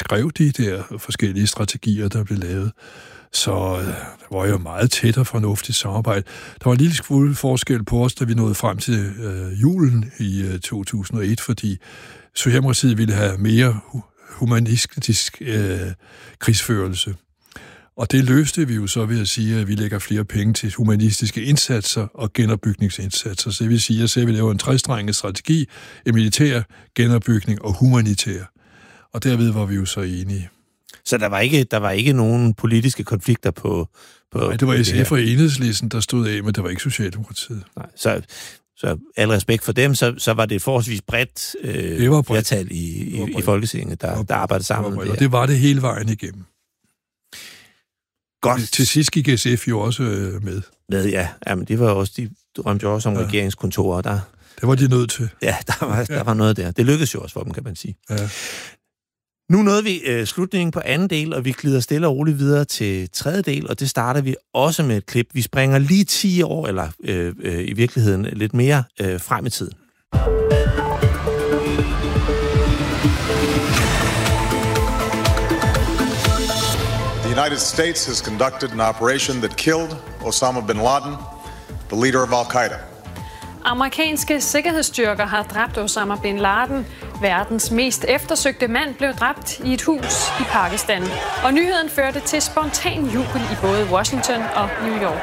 skrev de der forskellige strategier, der blev lavet. Så der var jo meget tæt og fornuftigt samarbejde. Der var en lille smule forskel på os, da vi nåede frem til julen i 2001, fordi Socialdemokratiet ville have mere humanistisk krigsførelse. Og det løste vi jo så ved at sige, at vi lægger flere penge til humanistiske indsatser og genopbygningsindsatser. Så det vil sige, at vi laver en trestrenget strategi, en militær, genopbygning og humanitær. Og derved var vi jo så enige. Så der var ikke nogen politiske konflikter på nej, det var SF og Enhedslisten, der stod af, men det var ikke Socialdemokratiet. Nej, så al respekt for dem, så var det et forholdsvis bredt flertal i Folketinget, der arbejdede sammen. Og det var det hele vejen igennem. Godt. Til sidst gik SF jo også med. Ja. Men det var også, de drømte jo også om regeringskontorer. Det var de nødt til. Ja, der var noget der. Det lykkedes jo også for dem, kan man sige. Ja. Nu nåede vi slutningen på anden del, og vi glider stille og roligt videre til tredje del, og det starter vi også med et klip. Vi springer lige 10 år, eller i virkeligheden lidt mere frem i tiden. The United States has conducted an operation that killed Osama bin Laden, the leader of Al-Qaeda. Amerikanske sikkerhedsstyrker har dræbt Osama bin Laden. Verdens mest eftersøgte mand blev dræbt i et hus i Pakistan. Og nyheden førte til spontan jubel i både Washington og New York.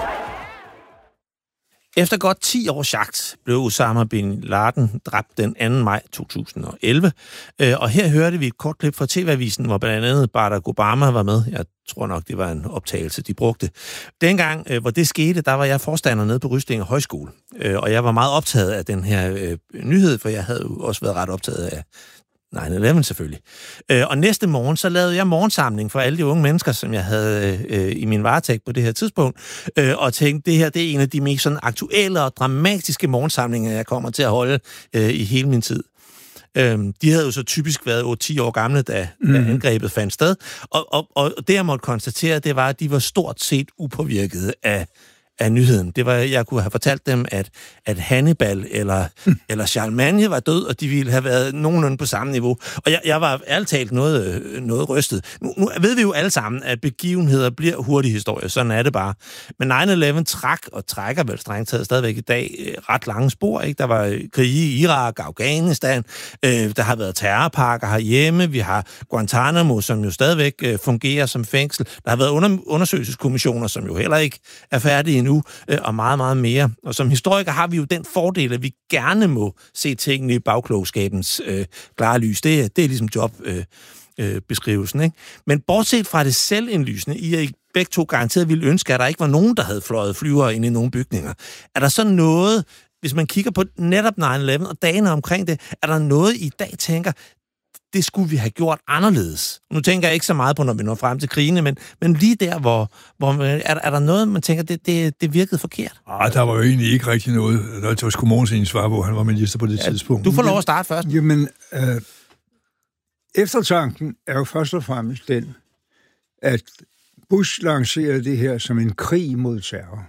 Efter godt 10 års jagt blev Osama bin Laden dræbt den 2. maj 2011. Og her hørte vi et kort klip fra TV-avisen, hvor blandt andet Barack Obama var med. Jeg tror nok, det var en optagelse, de brugte. Dengang, hvor det skete, der var jeg forstander nede på Ryslinge Højskole. Og jeg var meget optaget af den her nyhed, for jeg havde jo også været ret optaget af 9/11 selvfølgelig. Og næste morgen, så lavede jeg morgensamling for alle de unge mennesker, som jeg havde i min varetægt på det her tidspunkt, og tænkte, det her det er en af de mest sådan aktuelle og dramatiske morgensamlinger, jeg kommer til at holde i hele min tid. De havde jo så typisk været 8-10 år gamle, da angrebet fandt sted, og det jeg måtte konstatere, det var, at de var stort set upåvirket af nyheden. Det var, jeg kunne have fortalt dem, at Hannibal eller Charlemagne var død, og de ville have været nogenlunde på samme niveau. Og jeg var ærligt talt noget rystet. Nu ved vi jo alle sammen, at begivenheder bliver hurtige historier. Sådan er det bare. Men 9/11 trækker vel strengt taget stadigvæk i dag ret lange spor. Ikke? Der var krig i Irak, Afghanistan. Der har været terrorparker herhjemme. Vi har Guantanamo, som jo stadigvæk fungerer som fængsel. Der har været undersøgelseskommissioner, som jo heller ikke er færdige nu, og meget, meget mere. Og som historiker har vi jo den fordel, at vi gerne må se tingene i bagklogskabens klare lys. Det er ligesom jobbeskrivelsen, ikke? Men bortset fra det selvindlysende, I begge to garanteret ville ønske, at der ikke var nogen, der havde fløjet flyvere ind i nogle bygninger. Er der så noget, hvis man kigger på netop 9/11 og dagene omkring det, er der noget, I dag tænker, det skulle vi have gjort anderledes? Nu tænker jeg ikke så meget på, når vi når frem til krigene, men lige der, hvor er der noget, man tænker, det virkede forkert? Der var jo egentlig ikke rigtig noget. Det var sgu Mogens svar på, han var minister på det tidspunkt. Du får lov at starte først. Jamen, eftertanken er jo først og fremmest den, at Bush lancerede det her som en krig mod terror.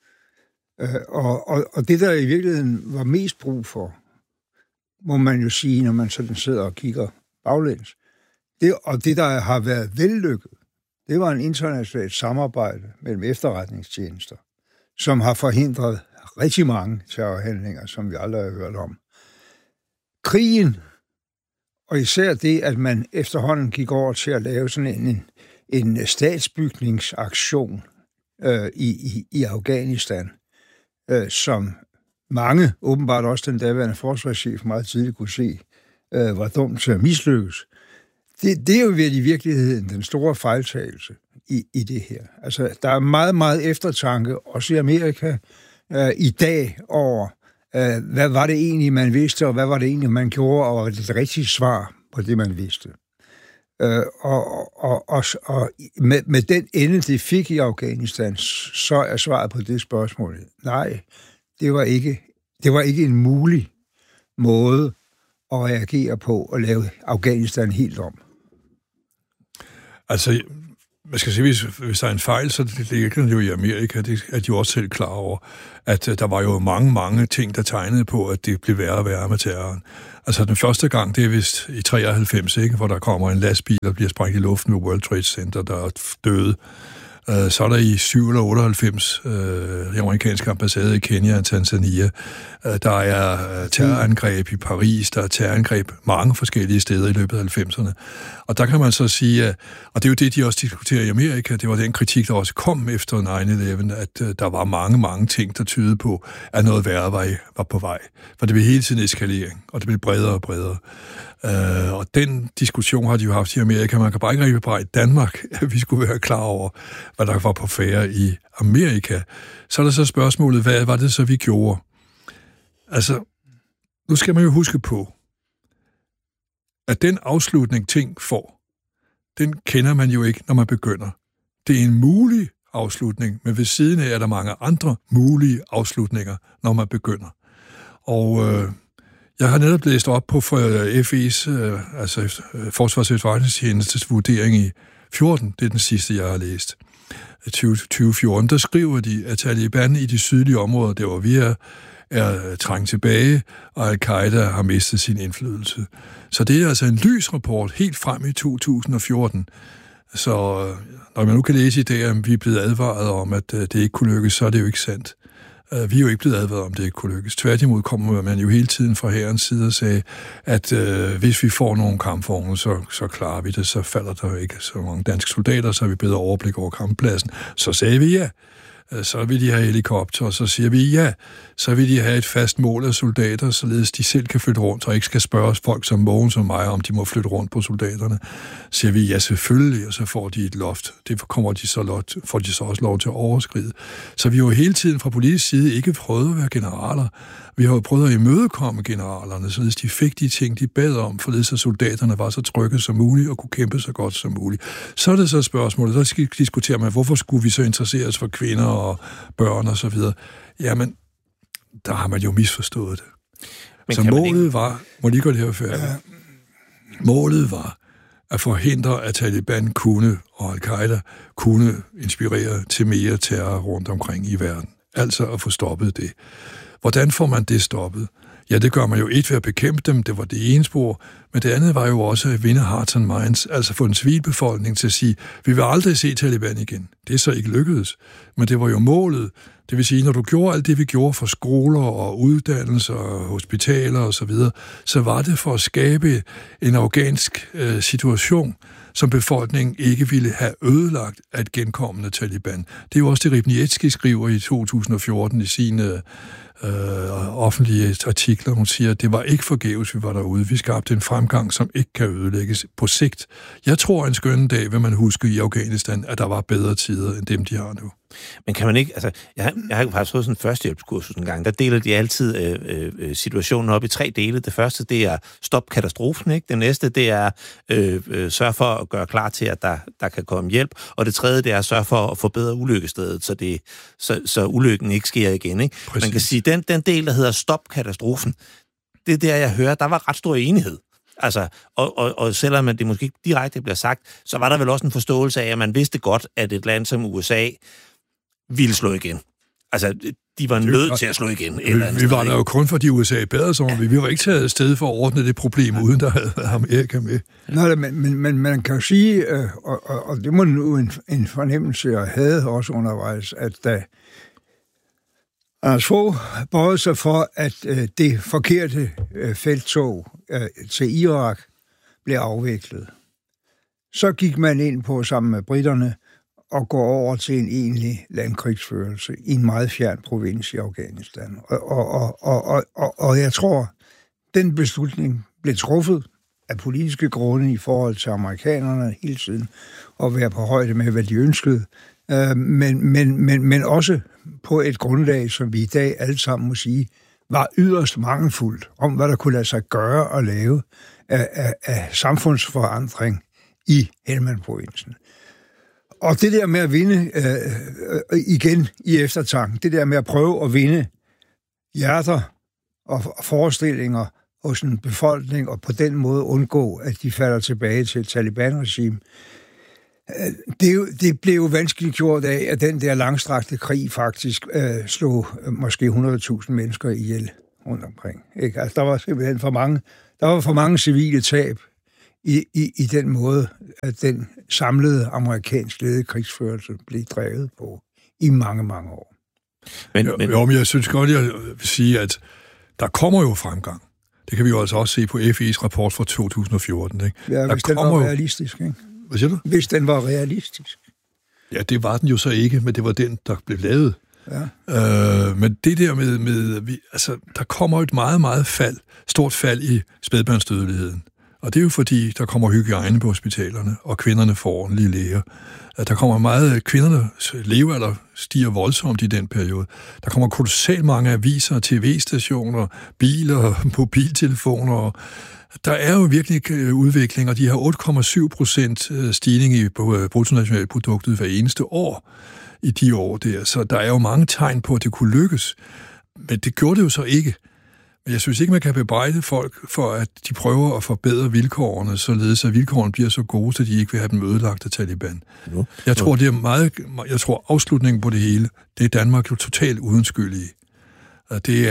Og det, der i virkeligheden var mest brug for, må man jo sige, når man sådan sidder og kigger baglæns. Det, der har været vellykket, det var en internationalt samarbejde mellem efterretningstjenester, som har forhindret rigtig mange terrorhandlinger, som vi aldrig har hørt om. Krigen, og især det, at man efterhånden gik over til at lave sådan en statsbygningsaktion i Afghanistan, som mange, åbenbart også den daværende forsvarschef, meget tidligt kunne se, var dumt til at mislykkes. Det er jo i virkeligheden den store fejltagelse i det her. Altså, der er meget, meget eftertanke, også i Amerika, i dag over, hvad var det egentlig, man vidste, og hvad var det egentlig, man gjorde, og var det rigtige svar på det, man vidste. Og med den ende, det fik i Afghanistan, så er svaret på det spørgsmål, nej, det var ikke en mulig måde at reagere på og lave Afghanistan helt om. Altså, man skal sige, hvis der er en fejl, så ligger det jo i Amerika, det er de jo også selv klar over, at der var jo mange ting, der tegnede på, at det blev værre og værre med terroren. Altså den første gang, det er vist i 93, ikke, hvor der kommer en lastbil, der bliver sprængt i luften ved World Trade Center, der er døde. Så er der i 7 eller 98 den amerikanske ambassade i Kenya og Tanzania. Der er terrorangreb i Paris, der er terrorangreb mange forskellige steder i løbet af 90'erne. Og der kan man så sige, og det er jo det, de også diskuterer i Amerika, det var den kritik, der også kom efter 9/11, at der var mange ting, der tydede på, at noget værre var på vej. For det blev hele tiden eskalering, og det blev bredere og bredere. Og den diskussion har de jo haft i Amerika. Man kan bare ikke rigtig bare i Danmark, at vi skulle være klar over, hvad der var på færde i Amerika. Så er der så spørgsmålet, hvad var det så, vi gjorde? Altså, nu skal man jo huske på, at den afslutning, ting får, den kender man jo ikke, når man begynder. Det er en mulig afslutning, men ved siden af er der mange andre mulige afslutninger, når man begynder. Og jeg har netop læst op på FE's, altså Forsvars Efterretningstjenestes vurdering i 14, det er den sidste, jeg har læst, 2014, der skriver de, at Taliban i de sydlige områder, der hvor vi er trængt tilbage, og al-Qaida har mistet sin indflydelse. Så det er altså en lysrapport helt frem i 2014. Så når man nu kan læse i dag, at vi er blevet advaret om, at det ikke kunne lykkes, så er det jo ikke sandt. Vi er jo ikke blevet advaret om, det ikke kunne lykkes. Tværtimod kommer man jo hele tiden fra hærens side og sagde, at hvis vi får nogle kampvogne, så klarer vi det, så falder der jo ikke så mange danske soldater, så har vi bedre overblik over kamppladsen. Så sagde vi ja. Så vil de have helikopter, og så siger vi ja. Så vil de have et fast mål af soldater, således de selv kan flytte rundt, og ikke skal spørge folk som Mogens og mig, om de må flytte rundt på soldaterne. Så siger vi ja, selvfølgelig, og så får de et loft. Det får de så også lov til at overskride. Så vi har jo hele tiden fra politisk side ikke prøvet at være generaler. Vi har jo prøvet at imødekomme generalerne, således de fik de ting, de bad om, således at soldaterne var så trygge som muligt og kunne kæmpe så godt som muligt. Så er det så spørgsmålet, så diskuterer man, hvorfor skulle vi så interessere os for kvinder og børn og så videre. Jamen, der har man jo misforstået det. Men så målet var, må lige gå det her færdigt. Ja. Målet var at forhindre, at Taliban kunne, og al-Qaida kunne inspirere til mere terror rundt omkring i verden. Altså at få stoppet det. Hvordan får man det stoppet? Ja, det gør man jo ved at bekæmpe dem, det var det ene spor, men det andet var jo også at vinde hearts and minds, altså få en civilbefolkning til at sige, vi vil aldrig se Taliban igen. Det er så ikke lykkedes, men det var jo målet. Det vil sige, når du gjorde alt det, vi gjorde for skoler og uddannelser og hospitaler og så videre, så var det for at skabe en afghansk situation, som befolkningen ikke ville have ødelagt af et genkommende Taliban. Det er jo også det, Ribnietski skriver i 2014 i sine offentlige artikler. Hun siger, at det var ikke forgæves, vi var derude. Vi skabte en fremgang, som ikke kan ødelægges på sigt. Jeg tror, en skønne dag vil man huske i Afghanistan, at der var bedre tider, end dem, de har nu. Men kan man ikke, altså, jeg har faktisk fået sådan en førstehjælpskursus en gang, der deler de altid situationen op i 3 dele. Det første, det er stop katastrofen, ikke? Det næste, det er sørge for at gøre klar til, at der kan komme hjælp. Og det tredje, det er at sørge for at forbedre ulykkestedet, så ulykken ikke sker igen, ikke? Præcis. Man kan sige, den del, der hedder stop katastrofen, det er der, jeg hører, der var ret stor enighed. Altså, og selvom det måske ikke direkte bliver sagt, så var der vel også en forståelse af, at man vidste godt, at et land som USA ville slå igen. Altså, de var nødt til at slå igen. Vi var der jo kun fordi USA bedre, så vi var ikke taget afsted for at ordne det problem, uden der havde Amerika med. Nej, men man kan jo sige, og det må nu en fornemmelse, jeg havde også undervejs, at da Anders Fogh bøjede sig for, at det forkerte felttog til Irak blev afviklet. Så gik man ind på sammen med britterne og går over til en egentlig landkrigsførelse i en meget fjern provins i Afghanistan. Og jeg tror, den beslutning blev truffet af politiske grunde i forhold til amerikanerne hele tiden, og være på højde med, hvad de ønskede, men også på et grundlag, som vi i dag alle sammen må sige, var yderst mangelfuldt om, hvad der kunne lade sig gøre og lave af samfundsforandring i Helmand-provinsen. Og det der med at vinde igen i eftertanken, det der med at prøve at vinde hjerter og forestillinger hos en befolkning, og på den måde undgå, at de falder tilbage til et Taliban-regime, Det blev jo vanskeligt gjort af, at den der langstrakte krig faktisk slog måske 100.000 mennesker ihjel rundt omkring. Ikke? Altså, der var simpelthen for mange civile tab i den måde, at den samlede amerikansk ledede krigsførelse blev drevet på i mange, mange år. Men jeg synes godt, jeg vil sige, at der kommer jo fremgang. Det kan vi jo altså også se på FE's rapport fra 2014. Ikke? Ja, hvis den var realistisk. Ikke? Hvad siger du? Hvis den var realistisk. Ja, det var den jo så ikke, men det var den, der blev lavet. Ja. Men det der med der kommer et meget, meget stort fald i spædbørnsdødeligheden. Og det er jo fordi, der kommer hygiejne på hospitalerne, og kvinderne får ordentlige læger. Der kommer kvindernes levealder stiger voldsomt i den periode. Der kommer kolossalt mange aviser, tv-stationer, biler, mobiltelefoner. Der er jo virkelig udvikling, og de har 8,7% stigning i bruttonationalproduktet hver eneste år i de år der. Så der er jo mange tegn på, at det kunne lykkes. Men det gjorde det jo så ikke. Men jeg synes ikke, man kan bebrejde folk for, at de prøver at forbedre vilkårene, således at vilkårene bliver så gode, så de ikke vil have dem ødelagt af Taliban. Jeg tror, afslutningen på det hele, det er Danmark jo totalt uden skyld i. Og det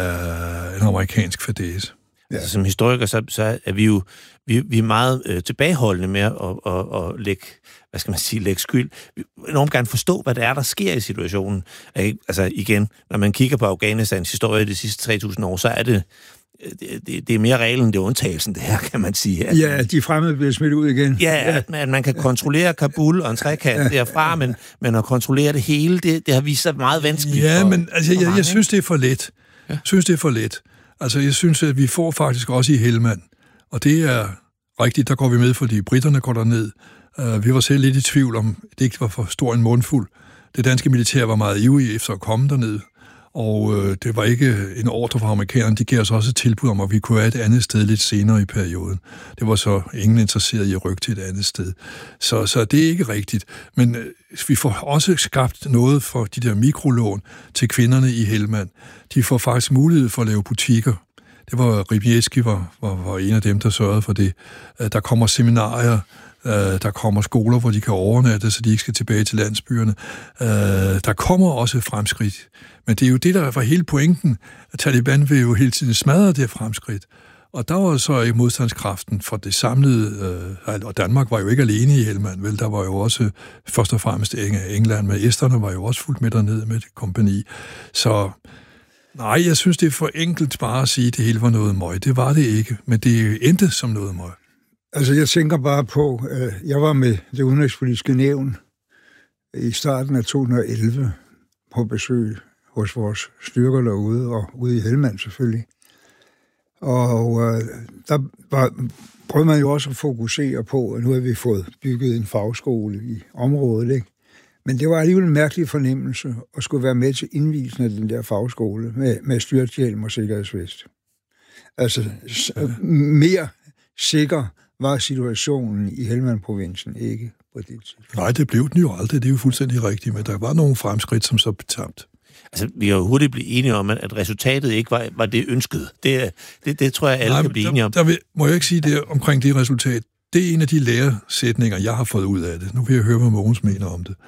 er en amerikansk fadæse. Ja. Altså, som historiker, så er vi jo vi er meget tilbageholdende med at lægge, lægge skyld. Vi vil enormt gerne forstå, hvad det er, der sker i situationen. Altså igen, når man kigger på Afghanistans historie de sidste 3.000 år, så er det er mere reglen, det er undtagelsen, det her, kan man sige. Ja, de fremmede bliver smidt ud igen. Ja, at man kan kontrollere Kabul og en trekant derfra, men at kontrollere det hele, det har vist sig meget vanskeligt. Ja, men altså, jeg synes, det er for let. Jeg synes, det er for let. Altså, jeg synes, at vi får faktisk også i Helmand, og det er rigtigt, der går vi med, fordi britterne går derned. Vi var selv lidt i tvivl om, det ikke var for stor en mundfuld. Det danske militær var meget ivrige efter at komme derned, og det var ikke en ordre fra amerikanerne. De gav os også et tilbud om, at vi kunne være et andet sted lidt senere i perioden. Det var så ingen interesseret i at rykke til et andet sted. Så det er ikke rigtigt. Men vi får også skabt noget for de der mikrolån til kvinderne i Helmand. De får faktisk mulighed for at lave butikker. Det var Ribieski var en af dem, der sørgede for det. Der kommer seminarier, der kommer skoler, hvor de kan overnatte, så de ikke skal tilbage til landsbyerne. Der kommer også fremskridt. Men det er jo det, der var hele pointen. Taliban vil jo hele tiden smadre det fremskridt. Og der var så i modstandskraften for det samlede, og Danmark var jo ikke alene i Helmand, vel? Der var jo også først og fremmest England, men esterne var jo også fuldt med dernede med det kompagni. Så nej, jeg synes, det er for enkelt bare at sige, at det hele var noget møg. Det var det ikke, men det endte som noget møg. Altså, jeg tænker bare på, jeg var med det udenrigspolitiske nævn i starten af 2011 på besøg hos vores styrker derude, og ude i Helmand selvfølgelig. Og der prøvede man jo også at fokusere på, at nu har vi fået bygget en fagskole i området, ikke? Men det var alligevel en mærkelig fornemmelse at skulle være med til indvielsen af den der fagskole med styrthjelm og sikkerhedsvest. Altså, mere sikker var situationen i Helmand-provinsen ikke på det tidspunkt. Nej, det blev den jo aldrig. Det er jo fuldstændig rigtigt, men der var nogle fremskridt, som så blev tabt. Altså, vi har jo hurtigt blevet enige om, at resultatet ikke var det ønskede. Det tror jeg, alle kan blive enige om. Må jeg ikke sige det omkring det resultat? Det er en af de læresætninger, jeg har fået ud af det. Nu vil jeg høre, hvad Mogens mener om det.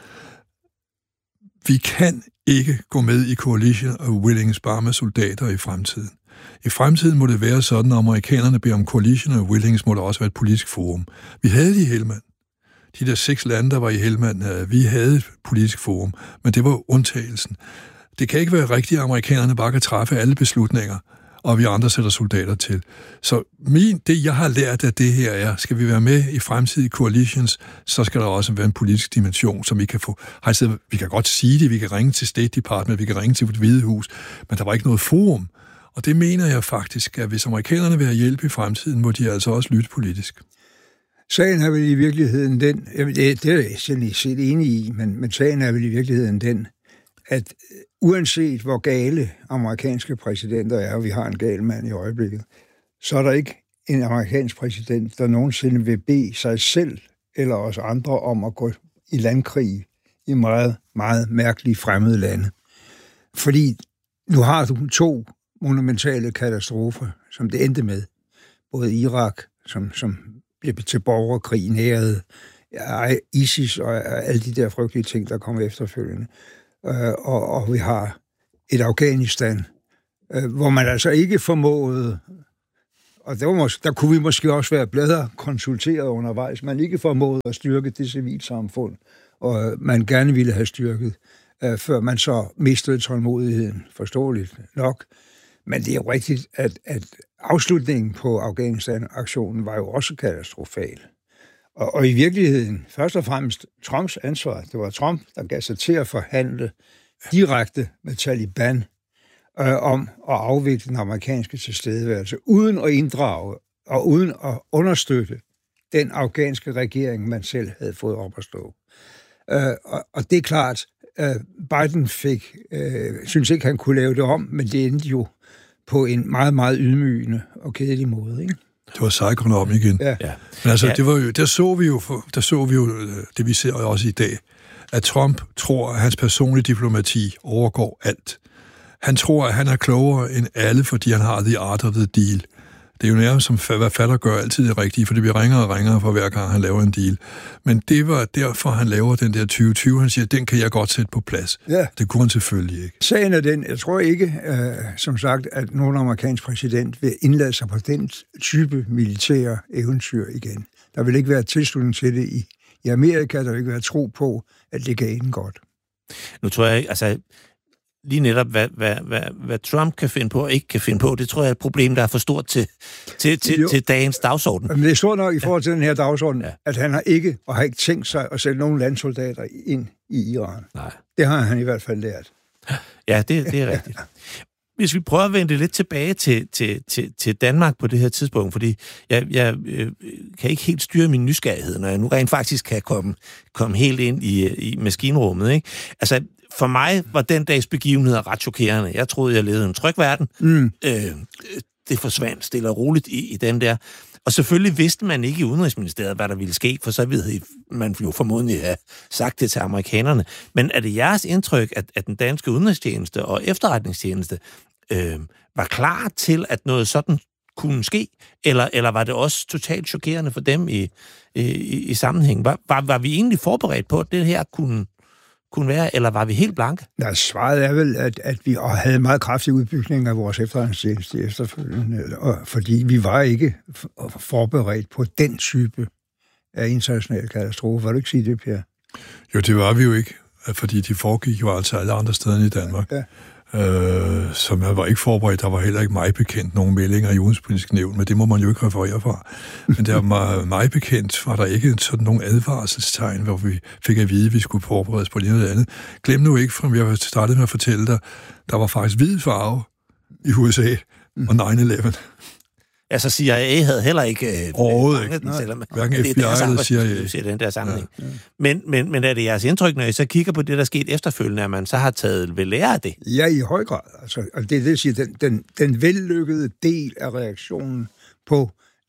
Vi kan ikke gå med i Coalition of Willing bare med soldater i fremtiden. I fremtiden må det være sådan, at amerikanerne beder om Coalition of Willings, må der også være et politisk forum. Vi havde det i Helmand. De der 6 lande, der var i Helmand, vi havde et politisk forum, men det var undtagelsen. Det kan ikke være rigtigt, at amerikanerne bare kan træffe alle beslutninger, og vi andre sætter soldater til. Så det, jeg har lært af det her er, skal vi være med i fremtidige coalitions, så skal der også være en politisk dimension, som vi kan få. Vi kan godt sige det, vi kan ringe til State Department, vi kan ringe til Det Hvide Hus, men der var ikke noget forum. Og det mener jeg faktisk, at hvis amerikanerne vil have hjælp i fremtiden, må de altså også lytte politisk. Sagen er vel i virkeligheden den, det er jeg selv set enig i, men sagen er vel i virkeligheden den, at uanset hvor gale amerikanske præsidenter er, og vi har en gal mand i øjeblikket, så er der ikke en amerikansk præsident, der nogensinde vil bede sig selv eller os andre om at gå i landkrig i meget, meget mærkelige fremmede lande. Fordi nu har du 2 monumentale katastrofer, som det endte med. Både Irak, som blev til borgerkrig, nærede ISIS og alle de der frygtelige ting, der kommer efterfølgende. Og vi har et Afghanistan, hvor man altså ikke formåede, og der kunne vi måske også være bedre konsulteret undervejs, man ikke formåede at styrke det civilsamfund, og man gerne ville have styrket, før man så mistede tålmodigheden, forståeligt nok. Men det er jo rigtigt, at afslutningen på Afghanistan-aktionen var jo også katastrofal. Og i virkeligheden, først og fremmest Trumps ansvar. Det var Trump, der gav sig til at forhandle direkte med Taliban om at afvikle den amerikanske tilstedeværelse, uden at inddrage og uden at understøtte den afghanske regering, man selv havde fået op at stå. Og det er klart, Biden synes ikke, han kunne lave det om, men det endte jo på en meget, meget ydmygende og kedelig måde, ikke? Det var Saigon om igen. Ja. Men altså, det var jo, der så vi jo det, vi ser også i dag, at Trump tror, at hans personlige diplomati overgår alt. Han tror, at han er klogere end alle, fordi han har the art of the deal. Det er jo nærmest som, hvad fatter gør altid det rigtige, for det bliver ringere og ringere for hver gang, han laver en deal. Men det var derfor, han laver den der 2020. Han siger, den kan jeg godt sætte på plads. Ja. Det kunne han selvfølgelig ikke. Sagen er den, jeg tror ikke, som sagt, at nogen amerikansk præsident vil indlade sig på den type militære eventyr igen. Der vil ikke være tilslutning til det i Amerika, der vil ikke være tro på, at det kan ende godt. Nu tror jeg ikke, altså lige netop, hvad Trump kan finde på og ikke kan finde på, det tror jeg er et problem, der er for stort til dagens dagsorden. Men det er stort nok i forhold til den her dagsorden, at han har ikke tænkt sig at sætte nogle landsoldater ind i Iran. Nej. Det har han i hvert fald lært. Ja, det er rigtigt. Hvis vi prøver at vende lidt tilbage til Danmark på det her tidspunkt, fordi jeg kan ikke helt styre min nysgerrighed, når jeg nu rent faktisk kan komme helt ind i maskinrummet, ikke? Altså, for mig var den dags begivenheder ret chokerende. Jeg troede, jeg levede i en tryg verden. Det forsvandt stille og roligt i den der. Og selvfølgelig vidste man ikke i Udenrigsministeriet, hvad der ville ske, for så ville man jo formodentlig have sagt det til amerikanerne. Men er det jeres indtryk, at den danske udenrigstjeneste og efterretningstjeneste var klar til, at noget sådan kunne ske? Eller var det også totalt chokerende for dem i sammenhæng? Var vi egentlig forberedt på, at det her kunne være, eller var vi helt blanke? Nej, svaret er vel, at vi havde meget kraftig udbygning af vores efterretningstjeneste efterfølgende, fordi vi var ikke forberedt på den type af international katastrofe. Var du ikke sige det, Per? Jo, det var vi jo ikke, fordi de foregik jo altså alle andre steder end i Danmark. Ja. Så man var ikke forberedt. Der var heller ikke mig bekendt nogle meldinger i Udenrigspolitisk Nævn, men det må man jo ikke referere fra. Men der var mig bekendt, var der ikke sådan nogle advarselstegn, hvor vi fik at vide, at vi skulle forberedes på noget andet. Glem nu ikke, for jeg startede med at fortælle dig, der var faktisk hvid farve i USA og 9/11. Altså CIA havde heller ikke overhovedet ikke. Hverken FBI eller CIA. Den der sammenhæng. Ja. Men er det jeres indtryk, når I så kigger på det, der skete efterfølgende, at man så har taget ved lære af det? Ja, i høj grad. Altså, og det er det, jeg siger, den vellykkede del af reaktionen på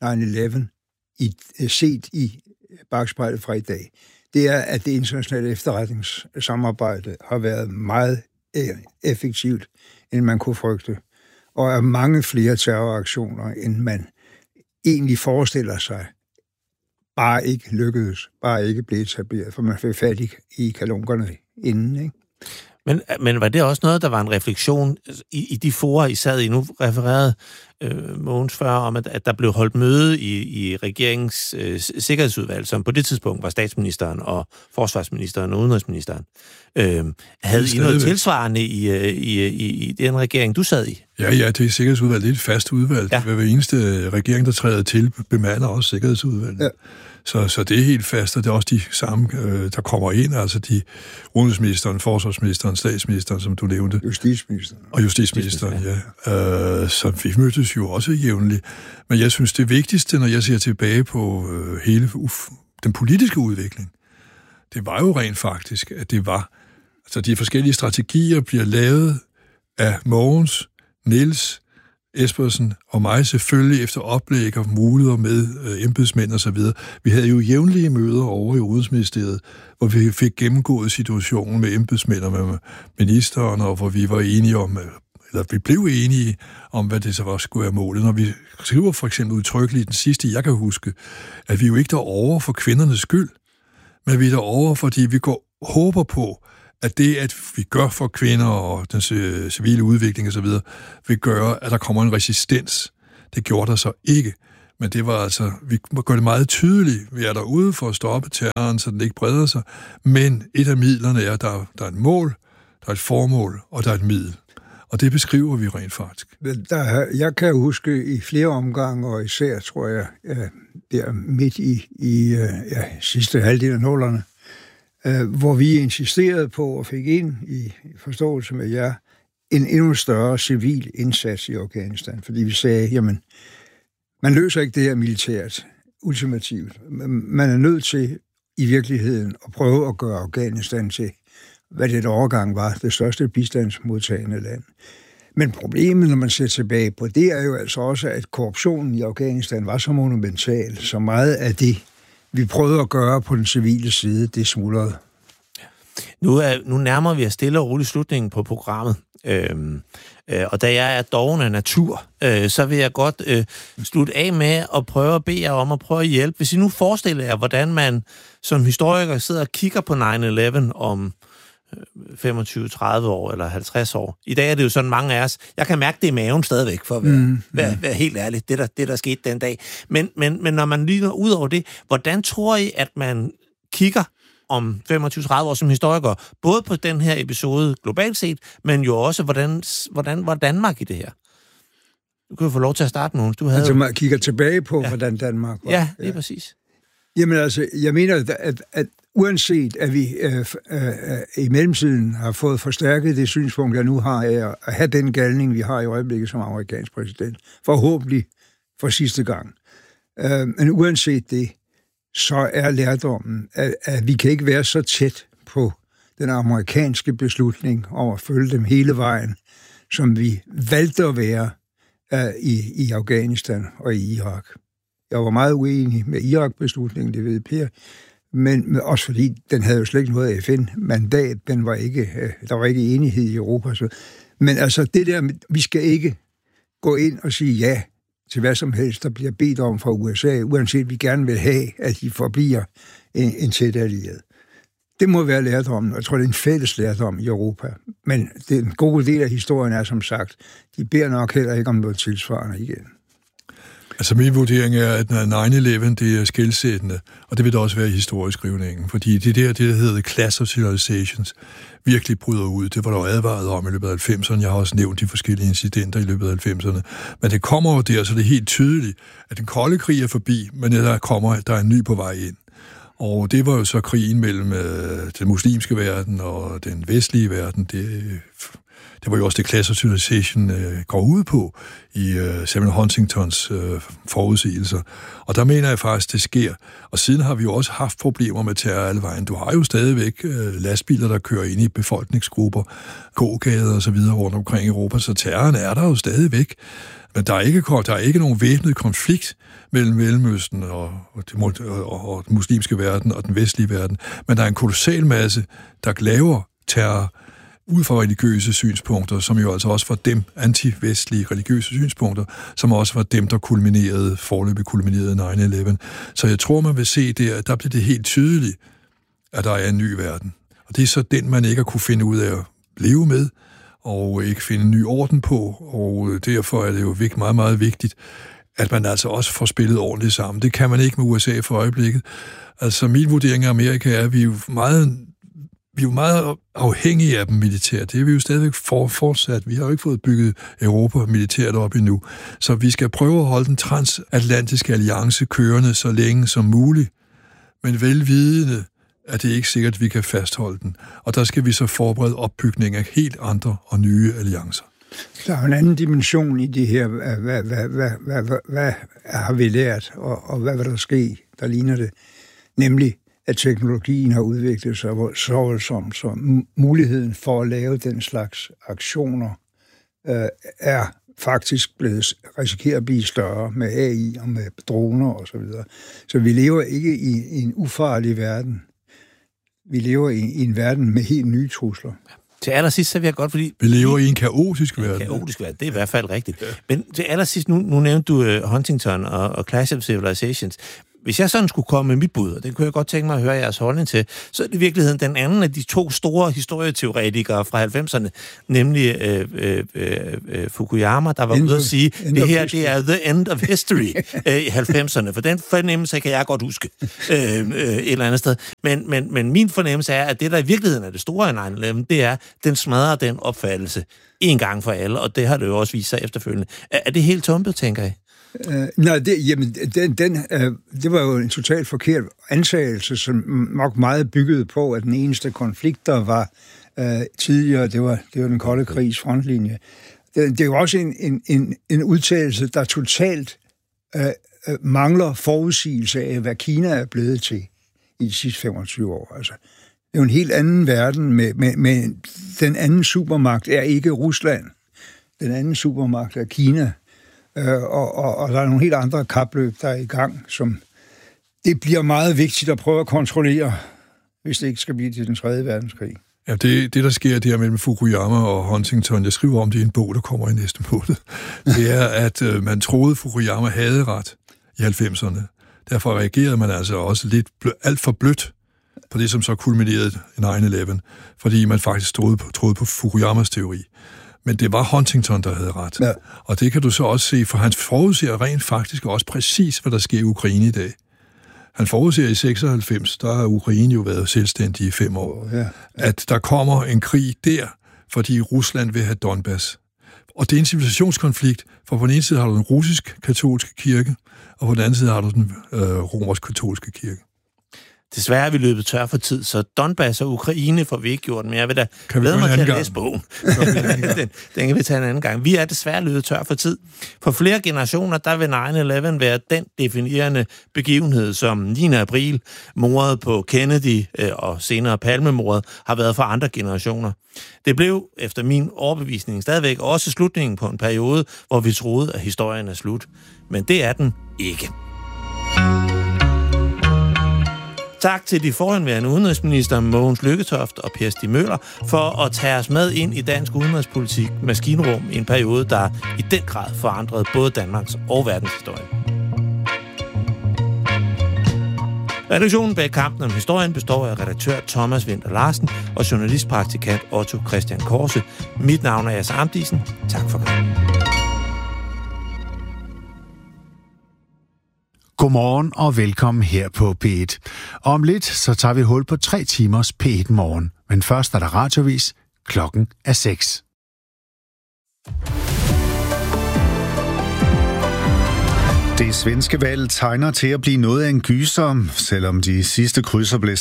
9/11, set i bakspejlet fra i dag, det er, at det internationale efterretningssamarbejde har været meget effektivt, end man kunne frygte. Og er mange flere terroraktioner, end man egentlig forestiller sig, bare ikke lykkedes, bare ikke blev etableret, for man fik fat i kalunkerne inden, ikke? Men var det også noget, der var en refleksion i de fora, I sad i? Nu refererede Mogens før om, at der blev holdt møde i regeringens sikkerhedsudvalg, som på det tidspunkt var statsministeren og forsvarsministeren og udenrigsministeren. Havde I noget tilsvarende i den regering, du sad i? Ja, det er sikkerhedsudvalg. Det er et fast udvalg. Ja. Hver eneste regering, der træder til, bemander også sikkerhedsudvalget. Ja. Så det er helt fast, og det er også de samme, der kommer ind, altså de udenrigsministeren, forsvarsministeren, statsministeren, som du nævnte. Justitsministeren. Og justitsministeren, ja. Så vi mødtes jo også jævnligt. Men jeg synes, det vigtigste, når jeg ser tilbage på hele den politiske udvikling, det var jo rent faktisk, at det var, altså de forskellige strategier bliver lavet af Mogens, Niels, Espersen og mig selvfølgelig efter oplæg og muligheder med embedsmænd og så videre. Vi havde jo jævnlige møder over i Udenrigsministeriet, hvor vi fik gennemgået situationen med embedsmænd og med ministeren, og hvor vi var enige om, eller vi blev enige om, hvad det så var skulle være målet. Når vi skriver for eksempel udtrykkeligt den sidste, jeg kan huske, at vi jo ikke derovre for kvindernes skyld. men vi er derovre, fordi vi håber på, at det, at vi gør for kvinder og den civile udvikling osv., vil gøre, at der kommer en resistens. Det gjorde der så ikke. Men det var altså, vi må gøre det meget tydeligt. Vi er derude for at stoppe terroren, så den ikke breder sig. Men et af midlerne er, at der er et mål, der er et formål, og der er et middel. Og det beskriver vi rent faktisk. Jeg kan huske i flere omgange, og især, tror jeg, der midt i sidste halvdel af 00'erne, hvor vi insisterede på og fik ind i forståelse med jer, en endnu større civil indsats i Afghanistan. Fordi vi sagde, jamen, man løser ikke det her militært, ultimativt. Man er nødt til i virkeligheden at prøve at gøre Afghanistan til, hvad det et overgang var, det største bistandsmodtagende land. Men problemet, når man ser tilbage på det, er jo altså også, at korruptionen i Afghanistan var så monumental, så meget af det, vi prøvede at gøre på den civile side, det smuldrede. Nu nærmer vi os stille og roligt slutningen på programmet. Og da jeg er doven af natur, så vil jeg godt slutte af med at prøve at bede jer om at prøve at hjælpe. Hvis I nu forestiller jer, hvordan man som historiker sidder og kigger på 9/11 om 25, 30 år eller 50 år. I dag er det jo sådan mange af os. Jeg kan mærke det i maven stadigvæk, for at være helt ærlig. Det der skete den dag. Men når man lige ud over det, hvordan tror I, at man kigger om 25-30 år som historiker, både på den her episode globalt set, men jo også, hvordan var Danmark i det her? Du kan jo få lov til at starte, Mogens. Altså, man kigger tilbage på, hvordan Danmark var. Ja, det er præcis. Jamen altså, jeg mener, at uanset at vi i mellemtiden har fået forstærket det synspunkt, jeg nu har af at have den galning, vi har i øjeblikket som amerikansk præsident, forhåbentlig for sidste gang. Men uanset det, så er lærdommen, at vi kan ikke være så tæt på den amerikanske beslutning om at følge dem hele vejen, som vi valgte at være i Afghanistan og i Irak. Jeg var meget uenig med Irak-beslutningen, det ved Per, men også fordi den havde jo slet ikke noget FN-mandat, der var ikke enighed i Europa. Men altså det der, vi skal ikke gå ind og sige ja til hvad som helst, der bliver bedt om fra USA, uanset vi gerne vil have, at de forbliver en tæt allieret. Det må være lærdommen, og jeg tror, det er en fælles lærdom i Europa. Men den gode del af historien er, som sagt, de beder nok heller ikke om noget tilsvarende igen. Altså min vurdering er, at 9/11 det er skelsættende, og det vil der også være i historieskrivningen, fordi det der hedder Clash of Civilizations, virkelig bryder ud. Det var der jo advaret om i løbet af 90'erne. Jeg har også nævnt de forskellige incidenter i løbet af 90'erne. Men det kommer jo der, så det er helt tydeligt, at den kolde krig er forbi, men der er en ny på vej ind. Og det var jo så krigen mellem den muslimske verden og den vestlige verden. Det var jo også det Clash of Civilization går ud på i Samuel Huntingtons forudsigelser. Og der mener jeg faktisk, det sker. Og siden har vi jo også haft problemer med terror alle vejen. Du har jo stadigvæk lastbiler, der kører ind i befolkningsgrupper, gågader og så videre rundt omkring Europa, så terroren er der jo stadigvæk. Men der er ikke nogen væbnet konflikt mellem Mellemøsten og den muslimske verden og den vestlige verden. Men der er en kolossal masse, der laver terror ud fra religiøse synspunkter, som jo altså også var dem anti-vestlige religiøse synspunkter, som også var dem, der foreløbig kulminerede 9/11. Så jeg tror, man vil se der bliver det helt tydeligt, at der er en ny verden. Og det er så den, man ikke har kunne finde ud af at leve med, og ikke finde en ny orden på, og derfor er det jo meget, meget vigtigt, at man altså også får spillet ordentligt sammen. Det kan man ikke med USA for øjeblikket. Altså min vurdering af Amerika er, at vi er jo meget afhængige af dem militært. Det er vi jo stadigvæk fortsat. Vi har jo ikke fået bygget Europa militært op endnu. Så vi skal prøve at holde den transatlantiske alliance kørende så længe som muligt, men velvidende, at det ikke sikkert, at vi kan fastholde den. Og der skal vi så forberede opbygning af helt andre og nye alliancer. Der er en anden dimension i det her. Hvad har vi lært, og hvad vil der ske, der ligner det? Nemlig, at teknologien har udviklet sig så voldsomt, så muligheden for at lave den slags aktioner er faktisk risikerer at blive større med AI og med droner og så videre. Så vi lever ikke i en ufarlig verden. Vi lever i en verden med helt nye trusler. Til allersidst, så vil jeg godt, fordi... Vi lever i en kaotisk verden. Kaotisk verden, det er i hvert fald rigtigt. Ja. Men til allersidst, nu nævnte du Huntington og Clash of Civilizations. hvis jeg sådan skulle komme med mit bud, og det kunne jeg godt tænke mig at høre jeres holdning til, så er det i virkeligheden den anden af de to store historieteoretikere fra 90'erne, nemlig Fukuyama, der var ude at sige, det her, det er the end of history i 90'erne, for den fornemmelse kan jeg godt huske et eller andet sted. Men min fornemmelse er, at det, der i virkeligheden er det store af 9/11, det er, den smadrer den opfattelse en gang for alle, og det har det jo også vist sig efterfølgende. Er det helt tumpet, tænker I? Nej, det var jo en totalt forkert antagelse, som nok meget byggede på, at den eneste konflikt, der var tidligere, det var den kolde krigs frontlinje. Det er jo også en udtalelse, der totalt mangler forudsigelse af, hvad Kina er blevet til i de sidste 25 år. Altså, det er jo en helt anden verden, med den anden supermagt er ikke Rusland. Den anden supermagt er Kina. Og der er nogle helt andre kapløb, der er i gang, som det bliver meget vigtigt at prøve at kontrollere, hvis det ikke skal blive til den 3. verdenskrig. Ja, det der sker der mellem Fukuyama og Huntington, jeg skriver om det i en bog, der kommer i næste måned, det er, at man troede, Fukuyama havde ret i 90'erne. Derfor reagerede man altså også lidt alt for blødt på det, som så kulminerede i 9/11, fordi man faktisk troede på Fukuyamas teori. Men det var Huntington, der havde ret. Ja. Og det kan du så også se, for han forudser rent faktisk også præcis, hvad der sker i Ukraine i dag. Han forudser i 96, der har Ukraine jo været selvstændig i 5 år, at der kommer en krig der, fordi Rusland vil have Donbass. Og det er en civilisationskonflikt, for på den ene side har du den russisk-katolske kirke, og på den anden side har du den romersk-katolske kirke. Desværre er vi løbet tør for tid, så Donbass og Ukraine får vi ikke gjort, men jeg vil da glæde mig til at læse bogen. Den kan vi tage en anden gang. Vi er desværre løbet tør for tid. For flere generationer, der vil 9/11 være den definerende begivenhed, som 9. april, mordet på Kennedy og senere Palmemordet, har været for andre generationer. Det blev, efter min overbevisning, stadigvæk også slutningen på en periode, hvor vi troede, at historien er slut. Men det er den ikke. Tak til de forhenværende udenrigsminister Mogens Lykketoft og Per Stig Møller for at tage os med ind i dansk udenrigspolitik maskinrum i en periode, der i den grad forandrede både Danmarks og verdenshistorien. Redaktionen bag Kampen om historien består af redaktør Thomas Winther Larsen og journalistpraktikant Otto Christian Korse. Mit navn er Jas Amdisen. Tak for kampen. Godmorgen og velkommen her på P1. Om lidt så tager vi hul på 3 timers P1 morgen. Men først er der radiovis. Klokken er 6. Det svenske valg tegner til at blive noget af en gyser. Selvom de sidste krydser blev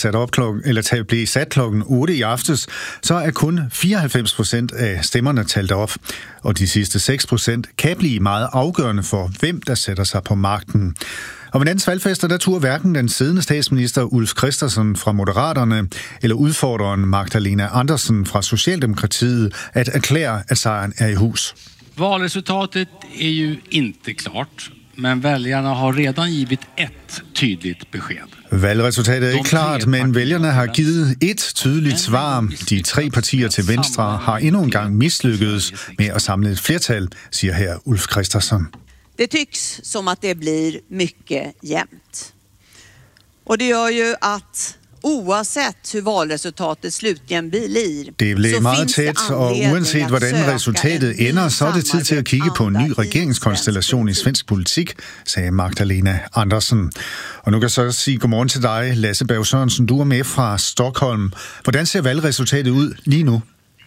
sat klokken 8 i aftes, så er kun 94% af stemmerne talt op. Og de sidste 6% kan blive meget afgørende for, hvem der sætter sig på magten. Og ved landets valgfester, der turde hverken den siddende statsminister Ulf Kristersson fra Moderaterne eller udfordreren Magdalena Andersson fra Socialdemokratiet at erklære, at sejren er i hus. Valresultatet är ju inte klart, men väljarna har redan givit ett tydligt besked. Valgresultatet er ikke klart, men vælgerne har givet et tydeligt svar. De 3 partier til venstre har endnu en gang mislykkedes med at samle et flertal, siger her Ulf Kristersson. Det tycks som att det blir mycket jämnt. Och det gör ju att oavsett hur valresultatet slutligen blir, det blev meget tæt, og uanset hvordan resultatet ender, så er det tid til at kigge på en ny regeringskonstellation i svensk politik, sagde Magdalena Andersson. Og nu kan jeg så sige godmorgen til dig, Lasse Berg Sørensen. Du er med fra Stockholm. Hvordan ser valgresultatet ud lige nu?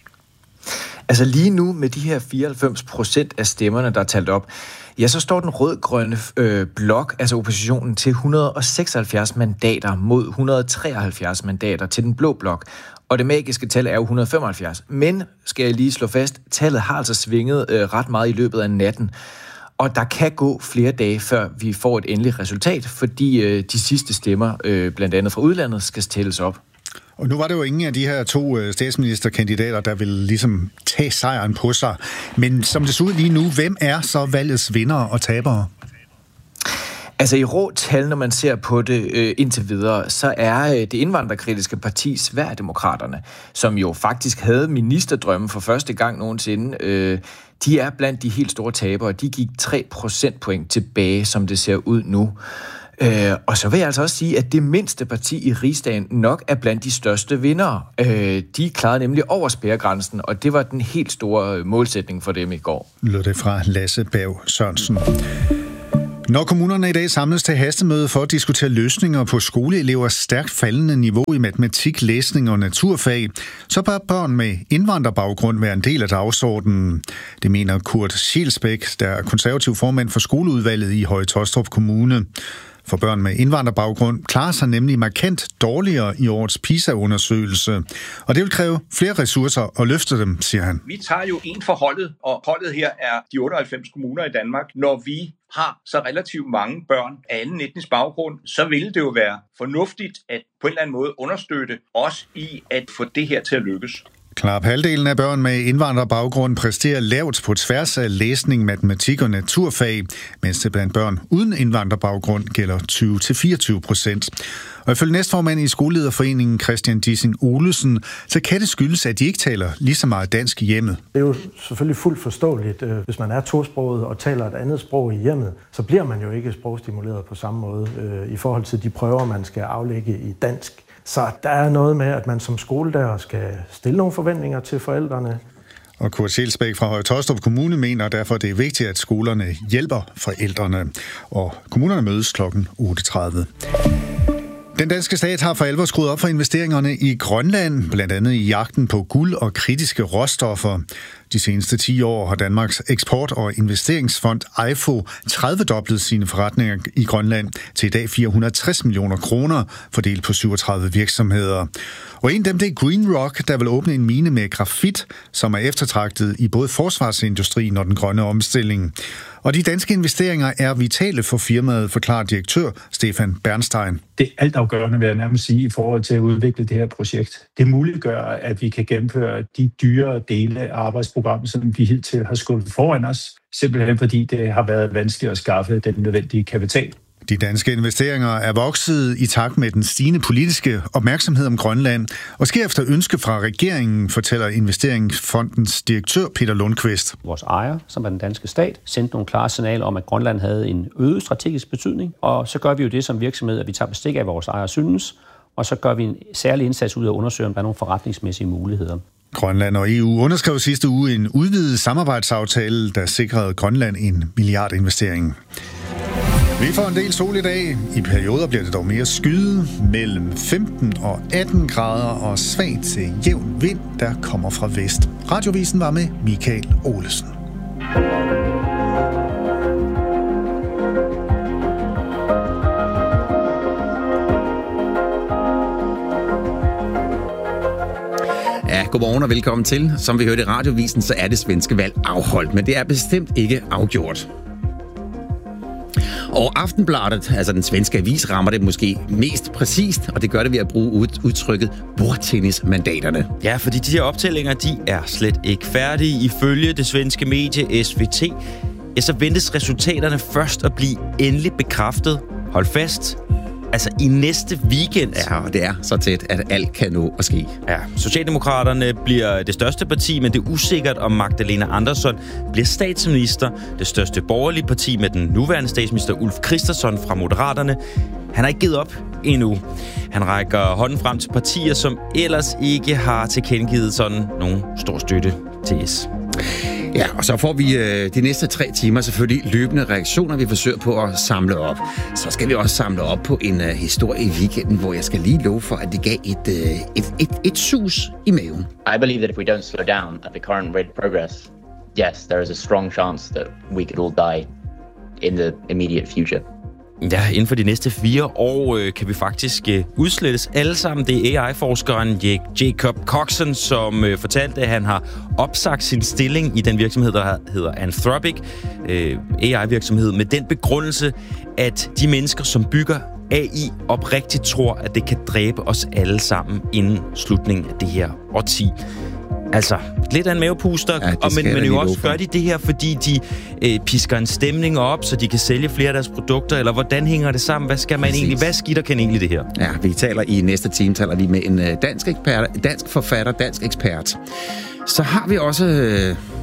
Altså lige nu med de her 94% af stemmerne, der er talt op, ja, så står den rød-grønne blok, altså oppositionen, til 176 mandater mod 173 mandater til den blå blok. Og det magiske tal er jo 175. Men, skal jeg lige slå fast, tallet har altså svinget ret meget i løbet af natten. Og der kan gå flere dage, før vi får et endeligt resultat, fordi de sidste stemmer, blandt andet fra udlandet, skal tælles op. Og nu var det jo ingen af de her 2 statsministerkandidater, der vil ligesom tage sejren på sig. Men som det ser ud lige nu, hvem er så valgets vindere og tabere? Altså i rå tal, når man ser på det indtil videre, så er det indvandrerkritiske parti Sverigedemokraterne, som jo faktisk havde ministerdrømme for første gang nogensinde, de er blandt de helt store tabere. De gik 3 procentpoint tilbage, som det ser ud nu. Og så vil jeg altså også sige, at det mindste parti i Rigsdagen nok er blandt de største vindere. De klarede nemlig over spærregrænsen, og det var den helt store målsætning for dem i går. Lød det fra Lasse Berg Sørensen. Når kommunerne i dag samles til hastemøde for at diskutere løsninger på skoleelevers stærkt faldende niveau i matematik, læsning og naturfag, så bør børn med indvandrerbaggrund være en del af dagsordenen. Det mener Kurt Schelsbæk, der er konservativ formand for skoleudvalget i Høje-Taastrup Kommune. For børn med indvandrerbaggrund klarer sig nemlig markant dårligere i årets PISA-undersøgelse. Og det vil kræve flere ressourcer at løfte dem, siger han. Vi tager jo en for holdet, og holdet her er de 98 kommuner i Danmark. Når vi har så relativt mange børn af anden etnisk baggrund, så vil det jo være fornuftigt at på en eller anden måde understøtte os i at få det her til at lykkes. Knap halvdelen af børn med indvandrerbaggrund præsterer lavt på tværs af læsning, matematik og naturfag, mens det blandt børn uden indvandrerbaggrund gælder 20-24%. Og ifølge næstformand i Skolelederforeningen Christian Dissing Olesen, så kan det skyldes, at de ikke taler lige så meget dansk i hjemmet. Det er jo selvfølgelig fuldt forståeligt. Hvis man er tosproget og taler et andet sprog i hjemmet, så bliver man jo ikke sprogstimuleret på samme måde i forhold til de prøver, man skal aflægge i dansk. Så der er noget med, at man som skolelærer skal stille nogle forventninger til forældrene. Og Kurt Schelsbæk fra Høje-Taastrup Kommune mener derfor, det er vigtigt, at skolerne hjælper forældrene. Og kommunerne mødes kl. 8.30. Den danske stat har for alvor skruet op for investeringerne i Grønland, blandt andet i jagten på guld og kritiske råstoffer. De seneste 10 år har Danmarks eksport- og investeringsfond EIFO 30-doblet sine forretninger i Grønland til i dag 460 millioner kroner, fordelt på 37 virksomheder. Og en af dem, det er Green Rock, der vil åbne en mine med grafit, som er eftertragtet i både forsvarsindustrien og den grønne omstilling. Og de danske investeringer er vitale for firmaet, forklarer direktør Stefan Bernstein. Det er altafgørende, vil jeg nærmest sige, i forhold til at udvikle det her projekt. Det muliggør, at vi kan gennemføre de dyre dele af arbejdsprogrammet, som vi hidtil har skubbet foran os, simpelthen fordi det har været vanskeligt at skaffe den nødvendige kapital. De danske investeringer er vokset i takt med den stigende politiske opmærksomhed om Grønland, og sker efter ønske fra regeringen, fortæller Investeringsfondens direktør Peter Lundqvist. Vores ejer, som er den danske stat, sendte nogle klare signaler om, at Grønland havde en øget strategisk betydning, og så gør vi jo det som virksomhed, at vi tager bestik af vores ejer synes, og så gør vi en særlig indsats ud af at undersøge, om der er nogle forretningsmæssige muligheder. Grønland og EU underskrev sidste uge en udvidet samarbejdsaftale, der sikrede Grønland en milliardinvestering. Vi får en del sol i dag. I perioder bliver det dog mere skyet, mellem 15 og 18 grader og svag til jævn vind, der kommer fra vest. Radiovisen var med Michael Olesen. Ja, godmorgen og velkommen til. Som vi hørte i Radiovisen, så er det svenske valg afholdt, men det er bestemt ikke afgjort. Og Aftenbladet, altså den svenske avis, rammer det måske mest præcist, og det gør det ved at bruge udtrykket bordtennismandaterne. Ja, fordi de her optællinger, de er slet ikke færdige. Ifølge det svenske medie SVT, så ventes resultaterne først at blive endeligt bekræftet. Hold fast. Altså i næste weekend. Ja, og det er så tæt, at alt kan nå at ske. Ja, Socialdemokraterne bliver det største parti, men det er usikkert, om Magdalena Andersson bliver statsminister. Det største borgerlige parti med den nuværende statsminister Ulf Kristersson fra Moderaterne. Han har ikke givet op endnu. Han rækker hånden frem til partier, som ellers ikke har tilkendegivet sådan nogen stor støtte til S. Ja, og så får vi de næste 3 timer selvfølgelig løbende reaktioner, vi forsøger på at samle op. Så skal vi også samle op på en historie i weekenden, hvor jeg skal lige love for, at det gav et sus i maven. I believe that if we don't slow down at the current rate of progress, yes, there is a strong chance that we could all die in the immediate future. Ja, inden for de næste 4 år kan vi faktisk udslettes alle sammen. Det er AI-forskeren Jacob Coxon, som fortalte, at han har opsagt sin stilling i den virksomhed, der hedder Anthropic, AI-virksomhed, med den begrundelse, at de mennesker, som bygger AI, oprigtigt tror, at det kan dræbe os alle sammen inden slutningen af det her årti. Altså, lidt af en mavepuster, ja, men jo også gør de det her, fordi de pisker en stemning op, så de kan sælge flere af deres produkter, eller hvordan hænger det sammen? Hvad skal man egentlig? Hvad skidt og kan egentlig det her? Ja, vi taler i næste time, taler vi med en dansk ekspert, dansk forfatter, dansk ekspert. Så har vi også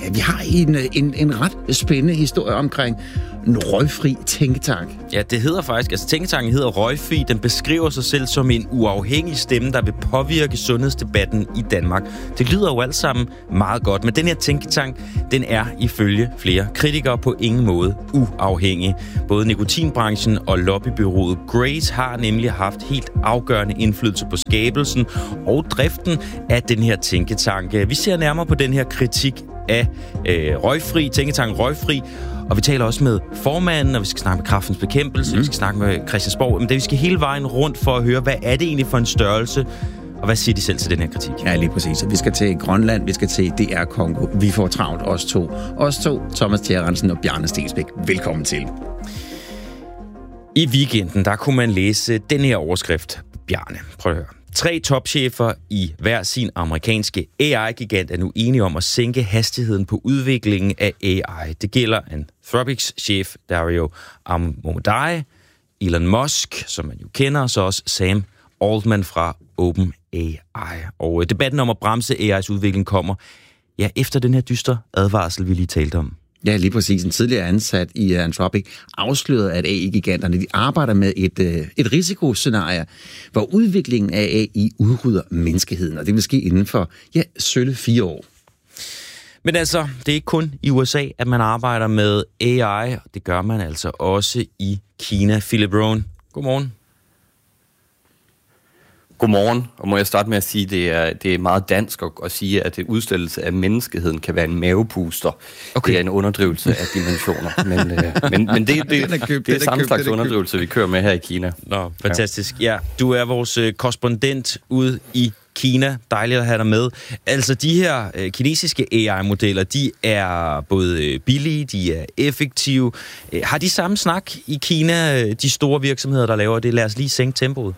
vi har en ret spændende historie omkring en røgfri tænketank. Ja, det hedder faktisk, altså tænketanken hedder Røgfri. Den beskriver sig selv som en uafhængig stemme, der vil påvirke sundhedsdebatten i Danmark. Det lyder jo alt sammen meget godt, men den her tænketank, den er ifølge flere kritikere på ingen måde uafhængig. Både nikotinbranchen og lobbybyrået Grace har nemlig haft helt afgørende indflydelse på skabelsen og driften af den her tænketank. Vi ser nærmere på den her kritik af tænketanken Røgfri, og vi taler også med formanden, og vi skal snakke med Kræftens Bekæmpelse, vi skal snakke med Christiansborg. Men vi skal hele vejen rundt for at høre, hvad er det egentlig for en størrelse, og hvad siger de selv til den her kritik? Ja, lige præcis. Vi skal til Grønland, vi skal til DR Kongo. Vi får travlt, os to, Thomas Tjærensen og Bjarne Stensbæk. Velkommen til. I weekenden, der kunne man læse den her overskrift. Bjarne, prøv at høre. 3 topchefer i hver sin amerikanske AI-gigant er nu enige om at sænke hastigheden på udviklingen af AI. Det gælder Anthropics chef Dario Amodei, Elon Musk, som man jo kender, og så også Sam Altman fra OpenAI. Og debatten om at bremse AI's udvikling kommer efter den her dystre advarsel, vi lige talte om. Ja, lige præcis. En tidligere ansat i Anthropic afslørede, at AI-giganterne de arbejder med et risikoscenarie, hvor udviklingen af AI udrydder menneskeheden, og det vil ske inden for, sølle 4 år. Men altså, det er ikke kun i USA, at man arbejder med AI, det gør man altså også i Kina. Philip Rohn, godmorgen. Godmorgen, og må jeg starte med at sige, at det er meget dansk at sige, at det udstillelse af menneskeheden kan være en mavepuster. Okay. Det er en underdrivelse af dimensioner, men det er samme slags underdrivelse, vi kører med her i Kina. Nå, fantastisk. Ja, du er vores korrespondent ude i Kina. Dejligt at have dig med. Altså, de her kinesiske AI-modeller, de er både billige, de er effektive. Har de samme snak i Kina, de store virksomheder, der laver det? Lad os lige sænke tempoet.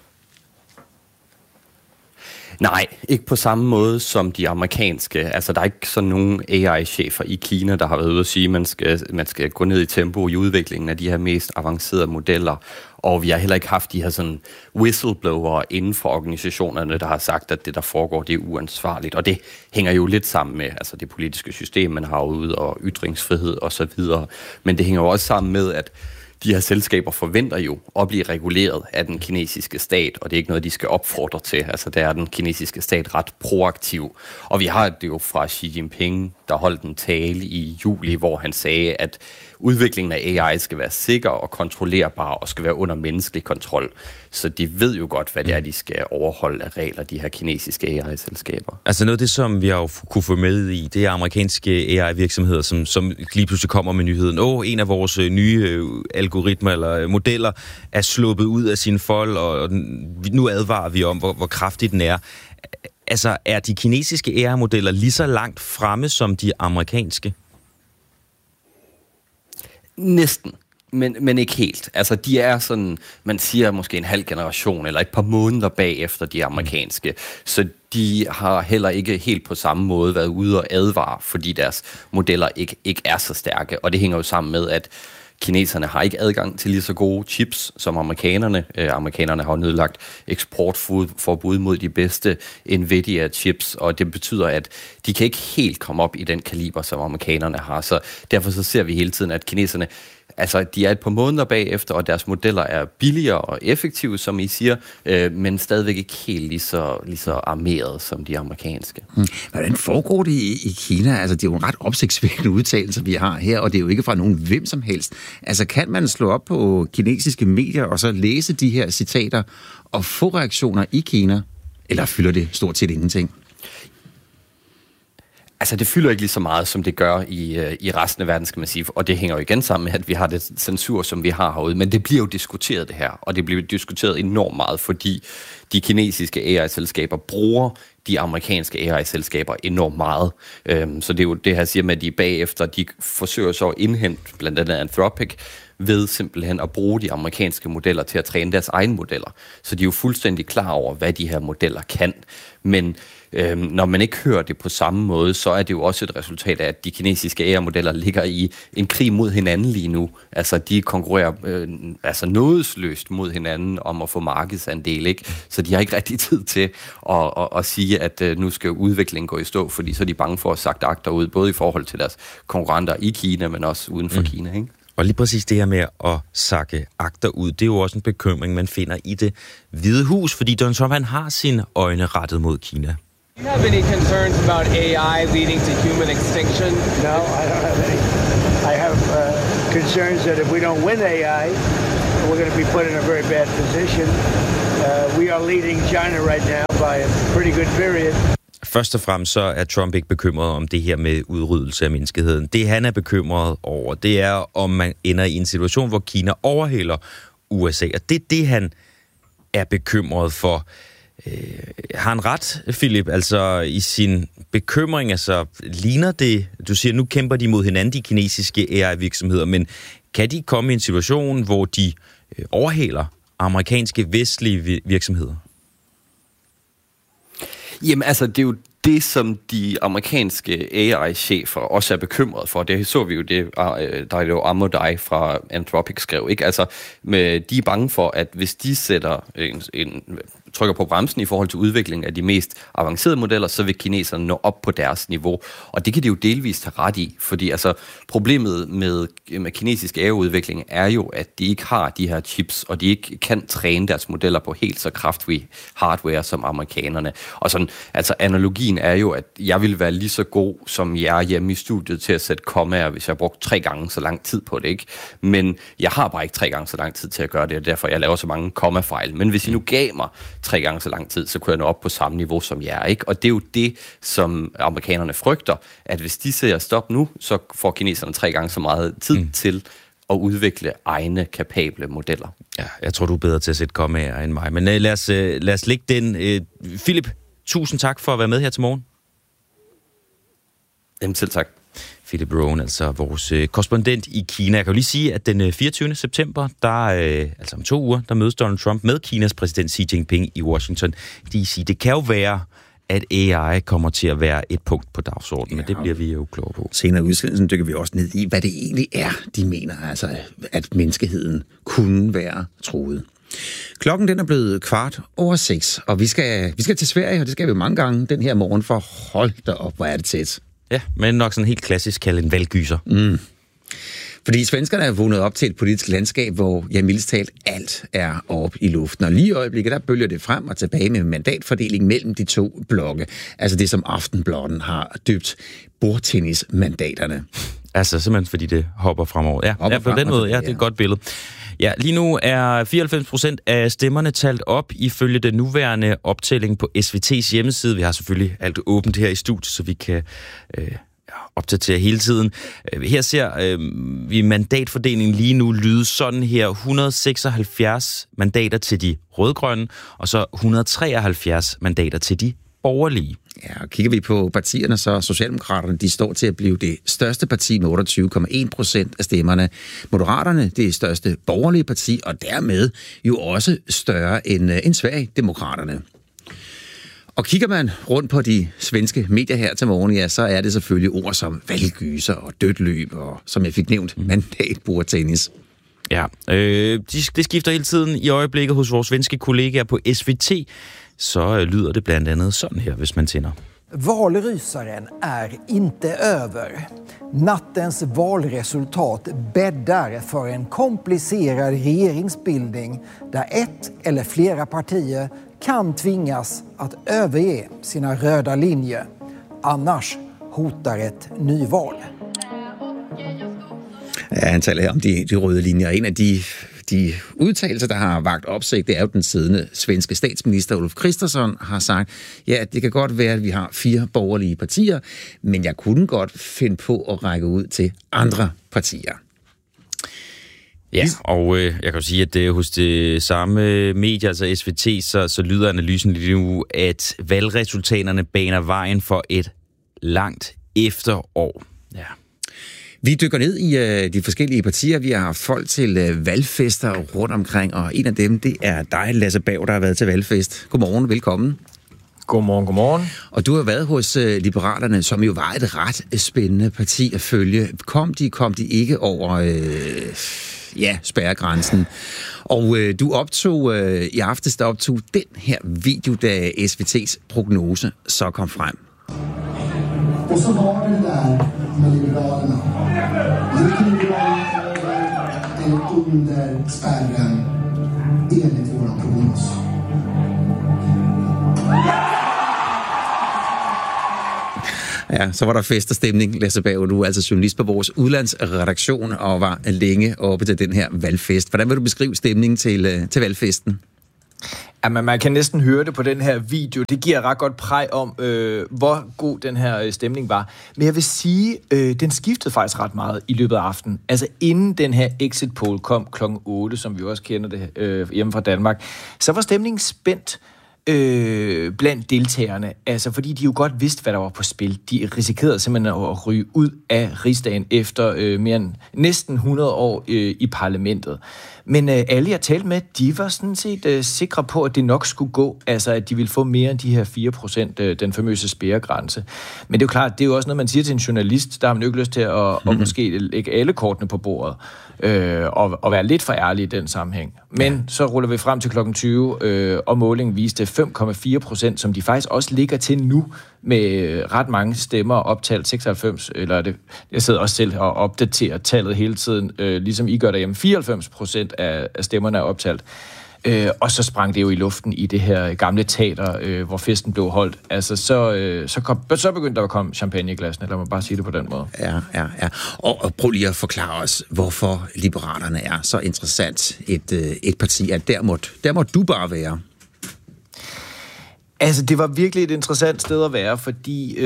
Nej, ikke på samme måde som de amerikanske. Altså, der er ikke sådan nogen AI-chefer i Kina, der har været ude at sige, at man skal gå ned i tempo i udviklingen af de her mest avancerede modeller. Og vi har heller ikke haft de her sådan whistleblower inden for organisationerne, der har sagt, at det, der foregår, det er uansvarligt. Og det hænger jo lidt sammen med altså det politiske system, man har ude, og ytringsfrihed osv. Men det hænger jo også sammen med, at de her selskaber forventer jo at blive reguleret af den kinesiske stat, og det er ikke noget, de skal opfordre til. Altså, der er den kinesiske stat ret proaktiv. Og vi har det jo fra Xi Jinping, der holdt en tale i juli, hvor han sagde, at udviklingen af AI skal være sikker og kontrollerbar og skal være under menneskelig kontrol. Så de ved jo godt, hvad det er, de skal overholde af regler, de her kinesiske AI-selskaber. Altså noget af det, som vi har jo kunne få med i, det er amerikanske AI-virksomheder, som lige pludselig kommer med nyheden. En af vores nye algoritmer eller modeller er sluppet ud af sin fold, og nu advarer vi om, hvor kraftig den er. Altså, er de kinesiske AI-modeller lige så langt fremme som de amerikanske? Næsten, men ikke helt. Altså, de er sådan, man siger måske en halv generation eller et par måneder bagefter de amerikanske. Så de har heller ikke helt på samme måde været ude og advare, fordi deres modeller ikke er så stærke. Og det hænger jo sammen med, at kineserne har ikke adgang til lige så gode chips som amerikanerne. Amerikanerne har jo nedlagt eksportforbud mod de bedste Nvidia-chips, og det betyder, at de kan ikke helt komme op i den kaliber, som amerikanerne har. Så derfor så ser vi hele tiden, at kineserne, altså de er et par måneder bagefter, og deres modeller er billigere og effektive, som I siger, men stadigvæk ikke helt lige så armeret som de amerikanske. Hvordan foregår det i Kina? Altså, det er jo en ret opsigtsvækkende udtalelse, vi har her, og det er jo ikke fra nogen hvem som helst. Altså, kan man slå op på kinesiske medier og så læse de her citater og få reaktioner i Kina? Eller fylder det stort set ingenting? Altså, det fylder ikke lige så meget, som det gør i resten af verden, skal man sige. Og det hænger jo igen sammen med, at vi har det censur, som vi har herude. Men det bliver jo diskuteret, det her. Og det bliver diskuteret enormt meget, fordi de kinesiske AI-selskaber bruger de amerikanske AI-selskaber enormt meget. Så det er jo det her, siger med, at de bagefter, de forsøger så at indhente blandt andet Anthropic, ved simpelthen at bruge de amerikanske modeller til at træne deres egne modeller. Så de er jo fuldstændig klar over, hvad de her modeller kan. Men når man ikke hører det på samme måde, så er det jo også et resultat af, at de kinesiske AI-modeller ligger i en krig mod hinanden lige nu. Altså, de konkurrerer nådesløst mod hinanden om at få markedsandel, ikke? Så de har ikke rigtig tid til at sige, at nu skal udviklingen gå i stå, fordi så er de bange for at sagt agter ud, både i forhold til deres konkurrenter i Kina, men også uden for Kina, ikke? Og lige præcis det her med at sakke agter ud, det er jo også en bekymring, man finder i Det Hvide Hus, fordi Donald Trump, han har sine øjne rettet mod Kina. Do you have any concerns about AI leading to human extinction? No, I don't have any. I have concerns that if we don't win AI, we're going to be put in a very bad position. We are leading China right now by a pretty good period. Først og fremmest så er Trump ikke bekymret om det her med udryddelse af menneskeheden. Det han er bekymret over, det er, om man ender i en situation, hvor Kina overhælder USA. Og det er det, han er bekymret for. Har han ret, Philip? Altså i sin bekymring, altså ligner det, du siger, nu kæmper de mod hinanden, de kinesiske AI-virksomheder, men kan de komme i en situation, hvor de overhæler amerikanske vestlige virksomheder? Jamen altså, det er jo det, som de amerikanske AI-chefer også er bekymret for. Det så vi jo det, Dario Amodei fra Anthropic skrev, ikke? Altså, de er bange for, at hvis de sætter trykker på bremsen i forhold til udviklingen af de mest avancerede modeller, så vil kineserne nå op på deres niveau. Og det kan de jo delvist have ret i, fordi altså, problemet med kinesisk AI-udvikling er jo, at de ikke har de her chips, og de ikke kan træne deres modeller på helt så kraftig hardware som amerikanerne. Og sådan, altså analogien er jo, at jeg ville være lige så god som jer hjemme i studiet til at sætte kommaer, hvis jeg brugte 3 gange så lang tid på det, ikke? Men jeg har bare ikke 3 gange så lang tid til at gøre det, og derfor jeg laver så mange kommafejl. Men hvis I nu gav mig 3 gange så lang tid, så kunne jeg nå op på samme niveau som jer, ikke? Og det er jo det, som amerikanerne frygter, at hvis de siger stop nu, så får kineserne 3 gange så meget tid til at udvikle egne kapable modeller. Ja, jeg tror, du er bedre til at sætte kommaer end mig. Men lad os lægge den. Philip, tusind tak for at være med her til morgen. Jamen selv tak. Philip Rowan, altså vores korrespondent i Kina. Jeg kan jo lige sige, at den 24. september, altså om 2 uger, der mødes Donald Trump med Kinas præsident Xi Jinping i Washington DC. Det kan jo være, at AI kommer til at være et punkt på dagsordenen, men det bliver vi jo klogere på. Senere i udsendelsen dykker vi også ned i, hvad det egentlig er, de mener, altså at menneskeheden kunne være truet. Klokken den er blevet 5:15, og vi skal til Sverige, og det skal vi mange gange den her morgen, for hold da op, hvor er det tæt. Ja, men nok sådan helt klassisk kaldet en valggyser. Fordi svenskerne er vågnet op til et politisk landskab, hvor mildest talt alt er oppe i luften. Og lige i øjeblikket, der bølger det frem og tilbage med mandatfordeling mellem de 2 blokke. Altså det, som Aftenbladet har døbt bordtennismandaterne. Altså simpelthen fordi det hopper fremover. Ja, på den måde, ja, det er et godt billede. Ja, lige nu er 94% af stemmerne talt op ifølge den nuværende optælling på SVT's hjemmeside. Vi har selvfølgelig alt åbent her i studiet, så vi kan opdatere hele tiden. Her ser vi mandatfordelingen lige nu lyde sådan her. 176 mandater til de rødgrønne, og så 173 mandater til de borgerlige. Ja, og kigger vi på partierne, så Socialdemokraterne, de står til at blive det største parti med 28,1% af stemmerne. Moderaterne, det største borgerlige parti, og dermed jo også større end Sverigedemokraterne. Og kigger man rundt på de svenske medier her til morgen, ja, så er det selvfølgelig ord som valggyser og dødt løb, og som jeg fik nævnt, mandatbordtennis. Ja, det skifter hele tiden i øjeblikket hos vores svenske kollegaer på SVT. Så lyder det blandt andet sådan her, hvis man tænder. Valrysaren är inte över. Nattens valresultat bäddar för en komplicerad regeringsbildning där ett eller flera partier kan tvingas att överge sina röda linjer. Annars hotar ett nyval. Ja, han taler her om de røde linjer. En af de udtalelser, der har vagt opsigt, det er jo den siddende svenske statsminister Ulf Kristersson har sagt, ja, det kan godt være, at vi har 4 borgerlige partier, men jeg kunne godt finde på at række ud til andre partier. Ja, og jeg kan jo sige, at det hos det samme medie, altså SVT, så lyder analysen lige nu, at valgresultaterne baner vejen for et langt efterår. Ja. Vi dykker ned i de forskellige partier. Vi har haft folk til valgfester rundt omkring, og en af dem, det er dig, Lasse Berg, der har været til valgfest. Godmorgen, velkommen. Godmorgen. Og du har været hos Liberalerne, som jo var et ret spændende parti at følge. Kom de ikke over spærregrænsen? Og du optog i aftes, den her video, da SVT's prognose så kom frem. Och så var det där med Liberalerna. Gick Liberalerna eller under spärren enligt våra prognos? Ja, så var der fest og stemning, Lasse Berg. Du er altså journalist på vores udlandsredaktion og var længe oppe til den her valgfest. Hvordan vil du beskrive stemningen til valgfesten? Jamen, man kan næsten høre det på den her video. Det giver ret godt præg om, hvor god den her stemning var. Men jeg vil sige, den skiftede faktisk ret meget i løbet af aftenen. Altså inden den her exit poll kom kl. 8, som vi også kender det hjemme fra Danmark, så var stemningen spændt blandt deltagerne. Altså fordi de jo godt vidste, hvad der var på spil. De risikerede simpelthen at ryge ud af rigsdagen efter mere end næsten 100 år i parlamentet. Men alle, jeg talte med, de var sådan set sikre på, at det nok skulle gå. Altså, at de ville få mere end de her 4%, den famøse spærregrænse. Men det er jo klart, det er jo også noget, man siger til en journalist. Der har man jo ikke lyst til at måske lægge alle kortene på bordet. Og være lidt for ærlig i den sammenhæng. Men så ruller vi frem til klokken 20, og målingen viste 5,4%, som de faktisk også ligger til nu, med ret mange stemmer optalt 96, eller det, jeg sidder også selv og opdaterer tallet hele tiden, ligesom I gør derhjemme. 94% af stemmerne er optalt. Og så sprang det jo i luften i det her gamle teater, hvor festen blev holdt. Altså, så begyndte der at komme champagneglassene, lad mig bare sige det på den måde. Ja. Og prøv lige at forklare os, hvorfor Liberalerne er så interessant et parti, at der må du bare være. Altså, det var virkelig et interessant sted at være, fordi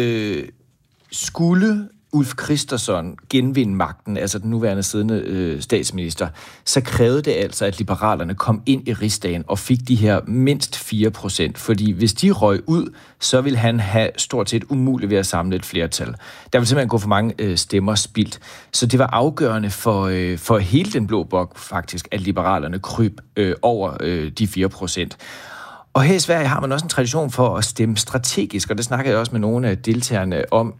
skulle Ulf Kristersson genvinde magten, altså den nuværende siddende statsminister, så krævede det altså, at Liberalerne kom ind i rigsdagen og fik de her mindst 4%. Fordi hvis de røg ud, så ville han have stort set umuligt ved at samle et flertal. Der ville simpelthen gå for mange stemmer spildt. Så det var afgørende for hele den blå blok faktisk, at Liberalerne kryb over de 4%. Og her i Sverige har man også en tradition for at stemme strategisk, og det snakkede jeg også med nogle af deltagerne om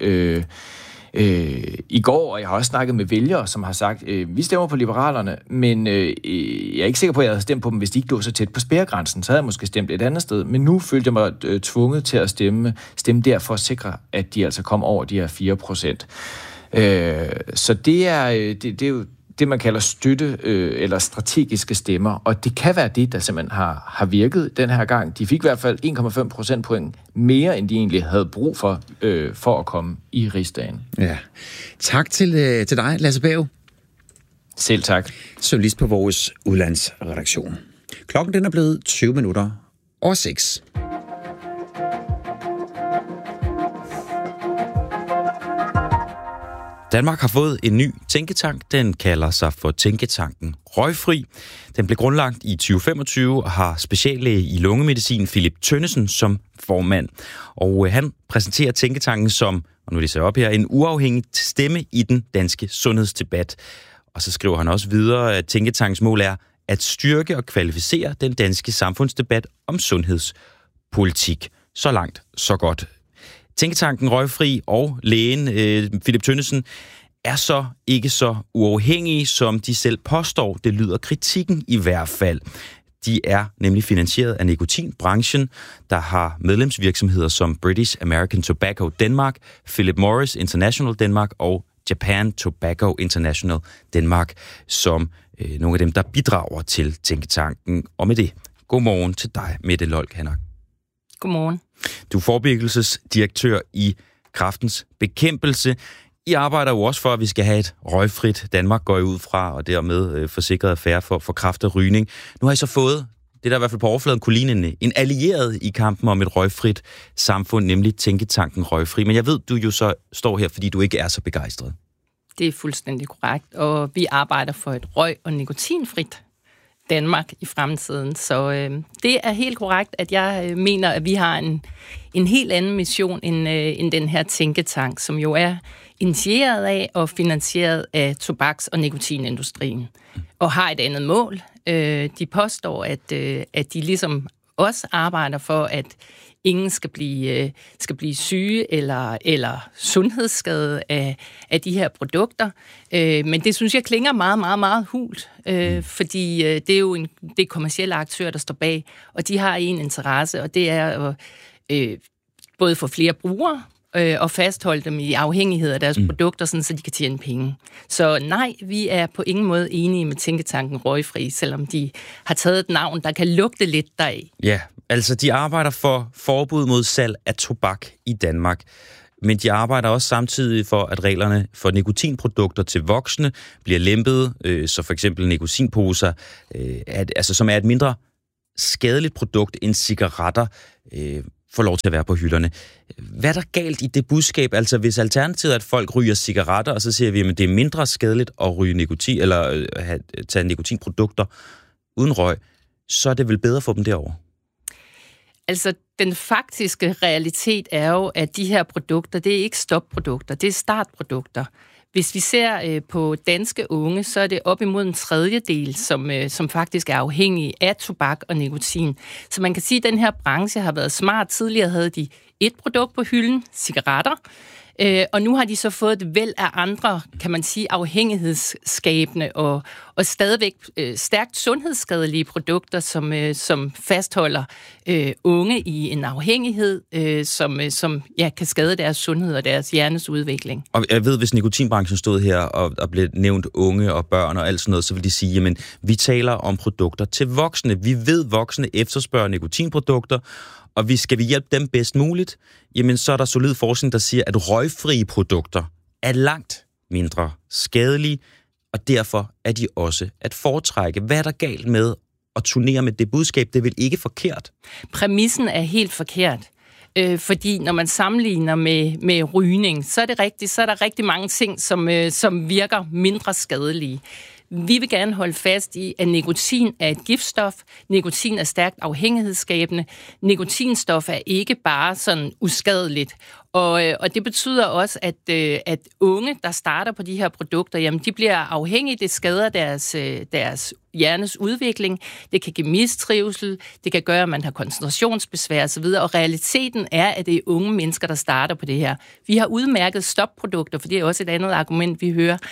i går, og jeg har også snakket med vælgere, som har sagt, vi stemmer på Liberalerne, men jeg er ikke sikker på, at jeg havde stemt på dem, hvis de ikke lå så tæt på spærregrænsen, så havde jeg måske stemt et andet sted, men nu følte jeg mig tvunget til at stemme der for at sikre, at de altså kom over de her 4%. Så det er jo det, man kalder støtte eller strategiske stemmer, og det kan være det, der simpelthen har virket den her gang. De fik i hvert fald 1,5 procentpoint mere, end de egentlig havde brug for at komme i rigsdagen. Ja. Tak til dig, Lasse Berg. Selv tak. Journalist på vores udlandsredaktion. Klokken den er blevet 6:20. Danmark har fået en ny tænketank. Den kalder sig for Tænketanken Røgfri. Den blev grundlagt i 2025 og har speciallæge i lungemedicin Philip Tønnesen som formand. Og han præsenterer tænketanken som, og nu er det så op her, en uafhængig stemme i den danske sundhedsdebat. Og så skriver han også videre, at tænketankens mål er at styrke og kvalificere den danske samfundsdebat om sundhedspolitik. Så langt, så godt. Tænketanken Røgfri og lægen Philip Tønnesen er så ikke så uafhængige, som de selv påstår. Det lyder kritikken i hvert fald. De er nemlig finansieret af nikotinbranchen, der har medlemsvirksomheder som British American Tobacco Denmark, Philip Morris International Denmark og Japan Tobacco International Denmark, som nogle af dem, der bidrager til tænketanken. Og med det, god morgen til dig, Mette Lolk Hannak. Godmorgen. Du er forebyggelsesdirektør i Kræftens Bekæmpelse. I arbejder jo også for, at vi skal have et røgfrit Danmark, går I ud fra, og dermed forsikret affære for kræft og rygning. Nu har I så fået, det der i hvert fald på overfladen kunne ligne en allieret i kampen om et røgfrit samfund, nemlig Tænketanken Røgfri. Men jeg ved, du jo så står her, fordi du ikke er så begejstret. Det er fuldstændig korrekt, og vi arbejder for et røg- og nikotinfrit Danmark i fremtiden. Så det er helt korrekt, at jeg mener, at vi har en helt anden mission end den her tænketank, som jo er initieret af og finansieret af tobaks- og nikotinindustrien, og har et andet mål. De påstår, at de ligesom også arbejder for, at ingen skal blive syge eller sundhedsskade af de her produkter. Men det synes jeg klinger meget, meget, meget hult, fordi det er jo det kommercielle aktører, der står bag, og de har en interesse, og det er både for flere brugere og fastholde dem i afhængighed af deres produkter, sådan, så de kan tjene penge. Så nej, vi er på ingen måde enige med tænketanken Røgfri, selvom de har taget et navn, der kan lugte lidt deraf. Ja, altså de arbejder for forbud mod salg af tobak i Danmark. Men de arbejder også samtidig for, at reglerne for nikotinprodukter til voksne bliver lempet, så for eksempel nikotinposer, som er et mindre skadeligt produkt end cigaretter, får lov til at være på hylderne. Hvad er der galt i det budskab? Altså hvis alternativet er, at folk ryger cigaretter, og så siger vi, at det er mindre skadeligt at ryge nikotin, eller tage nikotinprodukter uden røg, så er det vel bedre for dem derovre? Altså, den faktiske realitet er jo, at de her produkter, det er ikke stopprodukter, det er startprodukter. Hvis vi ser på danske unge, så er det op imod en tredjedel, som faktisk er afhængige af tobak og nikotin. Så man kan sige, at den her branche har været smart. Tidligere havde de et produkt på hylden, cigaretter, og nu har de så fået et væld af andre, kan man sige, afhængighedsskabende og stadigvæk stærkt sundhedsskadelige produkter, som fastholder unge i en afhængighed, som kan skade deres sundhed og deres hjernes udvikling. Og jeg ved, hvis nikotinbranchen stod her og blev nævnt unge og børn og alt sådan noget, så vil de sige, jamen, vi taler om produkter til voksne. Vi ved, voksne efterspørger nikotinprodukter, og skal vi hjælpe dem bedst muligt, jamen så er der solid forskning, der siger, at røgfrie produkter er langt mindre skadelige, og derfor er de også at foretrække. Hvad er der galt med at turnere med det budskab? Det er vel ikke forkert? Præmissen er helt forkert. Fordi når man sammenligner med rygning, så er det rigtigt, så er der rigtig mange ting, som virker mindre skadelige. Vi vil gerne holde fast i, at nikotin er et giftstof. Nikotin er stærkt afhængighedsskabende. Nikotinstof er ikke bare sådan uskadeligt. Og det betyder også, at unge, der starter på de her produkter, jamen de bliver afhængige. Det skader deres hjernes udvikling. Det kan give mistrivsel. Det kan gøre, at man har koncentrationsbesvær osv. Og realiteten er, at det er unge mennesker, der starter på det her. Vi har udmærket stopprodukter, for det er også et andet argument, vi hører,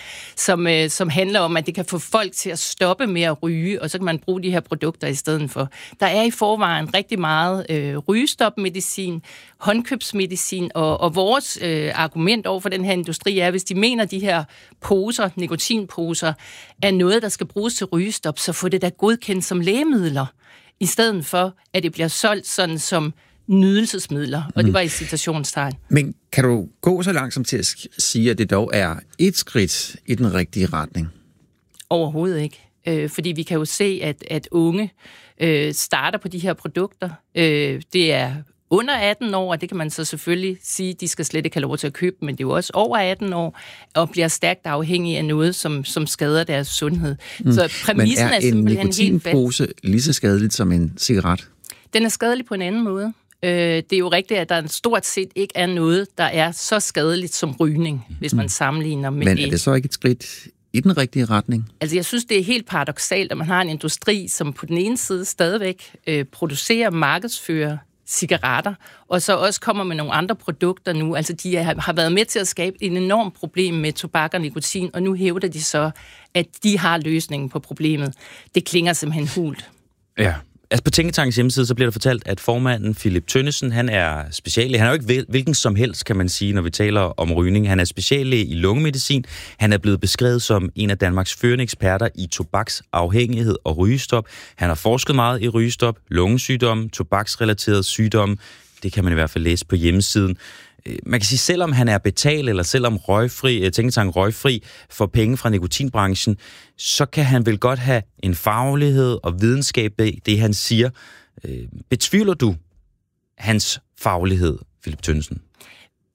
som handler om, at det kan få folk til at stoppe med at ryge, og så kan man bruge de her produkter i stedet for. Der er i forvejen rigtig meget rygestopmedicin, håndkøbsmedicin, og vores argument over for den her industri er, hvis de mener, at de her poser, nikotinposer, er noget, der skal bruges til rygestop, så få det da godkendt som lægemidler, i stedet for, at det bliver solgt sådan som nydelsesmidler, og det var i citationstegn. Men kan du gå så langsomt til at sige, at det dog er et skridt i den rigtige retning? Overhovedet ikke. Fordi vi kan jo se, at unge starter på de her produkter. Det er under 18 år, og det kan man så selvfølgelig sige, de skal slet ikke have lov til at købe, men det er jo også over 18 år, og bliver stærkt afhængige af noget, som skader deres sundhed. Så præmissen er simpelthen helt fast. Men er en nikotinpose lige så skadeligt som en cigaret? Den er skadelig på en anden måde. Det er jo rigtigt, at der stort set ikke er noget, der er så skadeligt som rygning, hvis man sammenligner med det. Men er det så ikke et skridt i den rigtige retning? Altså, jeg synes, det er helt paradoksalt, at man har en industri, som på den ene side stadigvæk producerer, markedsfører cigaretter, og så også kommer med nogle andre produkter nu. Altså, de har været med til at skabe en enorm problem med tobak og nikotin, og nu hævder de så, at de har løsningen på problemet. Det klinger simpelthen hult. Ja. Altså på Tænketankens hjemmeside, så bliver der fortalt, at formanden Philip Tønnesen, han er speciallæge. Han er jo ikke hvilken som helst, kan man sige, når vi taler om rygning. Han er speciallæge i lungemedicin. Han er blevet beskrevet som en af Danmarks førende eksperter i tobaksafhængighed og rygestop. Han har forsket meget i rygestop, lungesygdomme, tobaksrelaterede sygdomme. Det kan man i hvert fald læse på hjemmesiden. Man kan sige, selvom han er betalt, eller selvom Tænketanken Røgfri får penge fra nikotinbranchen, så kan han vel godt have en faglighed og videnskab bag det, han siger. Betvivler du hans faglighed, Philip Tønnesen?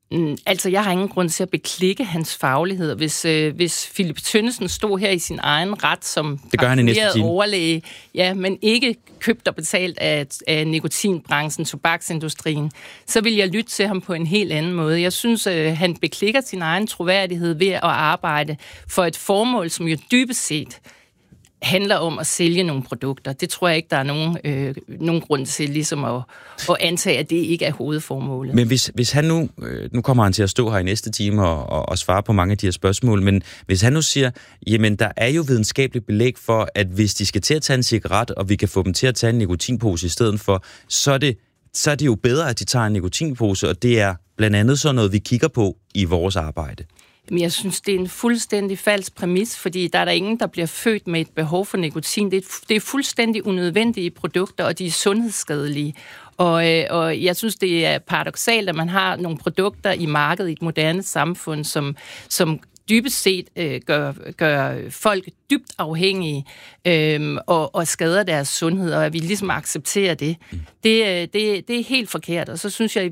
Altså, jeg har ingen grund til at beklikke hans faglighed. Hvis Philip Tønnesen stod her i sin egen ret som overlæge, ja, men ikke købt og betalt af nikotinbranchen, tobaksindustrien, så vil jeg lytte til ham på en helt anden måde. Jeg synes, han beklikker sin egen troværdighed ved at arbejde for et formål, som jo dybest set handler om at sælge nogle produkter. Det tror jeg ikke, der er nogen grund til ligesom at antage, at det ikke er hovedformålet. Men hvis han nu kommer han til at stå her i næste time og svare på mange af de her spørgsmål, men hvis han nu siger, jamen der er jo videnskabeligt belæg for, at hvis de skal til at tage en cigaret, og vi kan få dem til at tage en nikotinpose i stedet for, så er det jo bedre, at de tager en nikotinpose, og det er blandt andet sådan noget, vi kigger på i vores arbejde. Men jeg synes, det er en fuldstændig falsk præmis, fordi der er der ingen, der bliver født med et behov for nikotin. Det er fuldstændig unødvendige produkter, og de er sundhedsskadelige. Og jeg synes, det er paradoksalt, at man har nogle produkter i markedet i et moderne samfund, som dybest set gør folk dybt afhængige og skader deres sundhed, og at vi ligesom accepterer det. Det er helt forkert, og så synes jeg i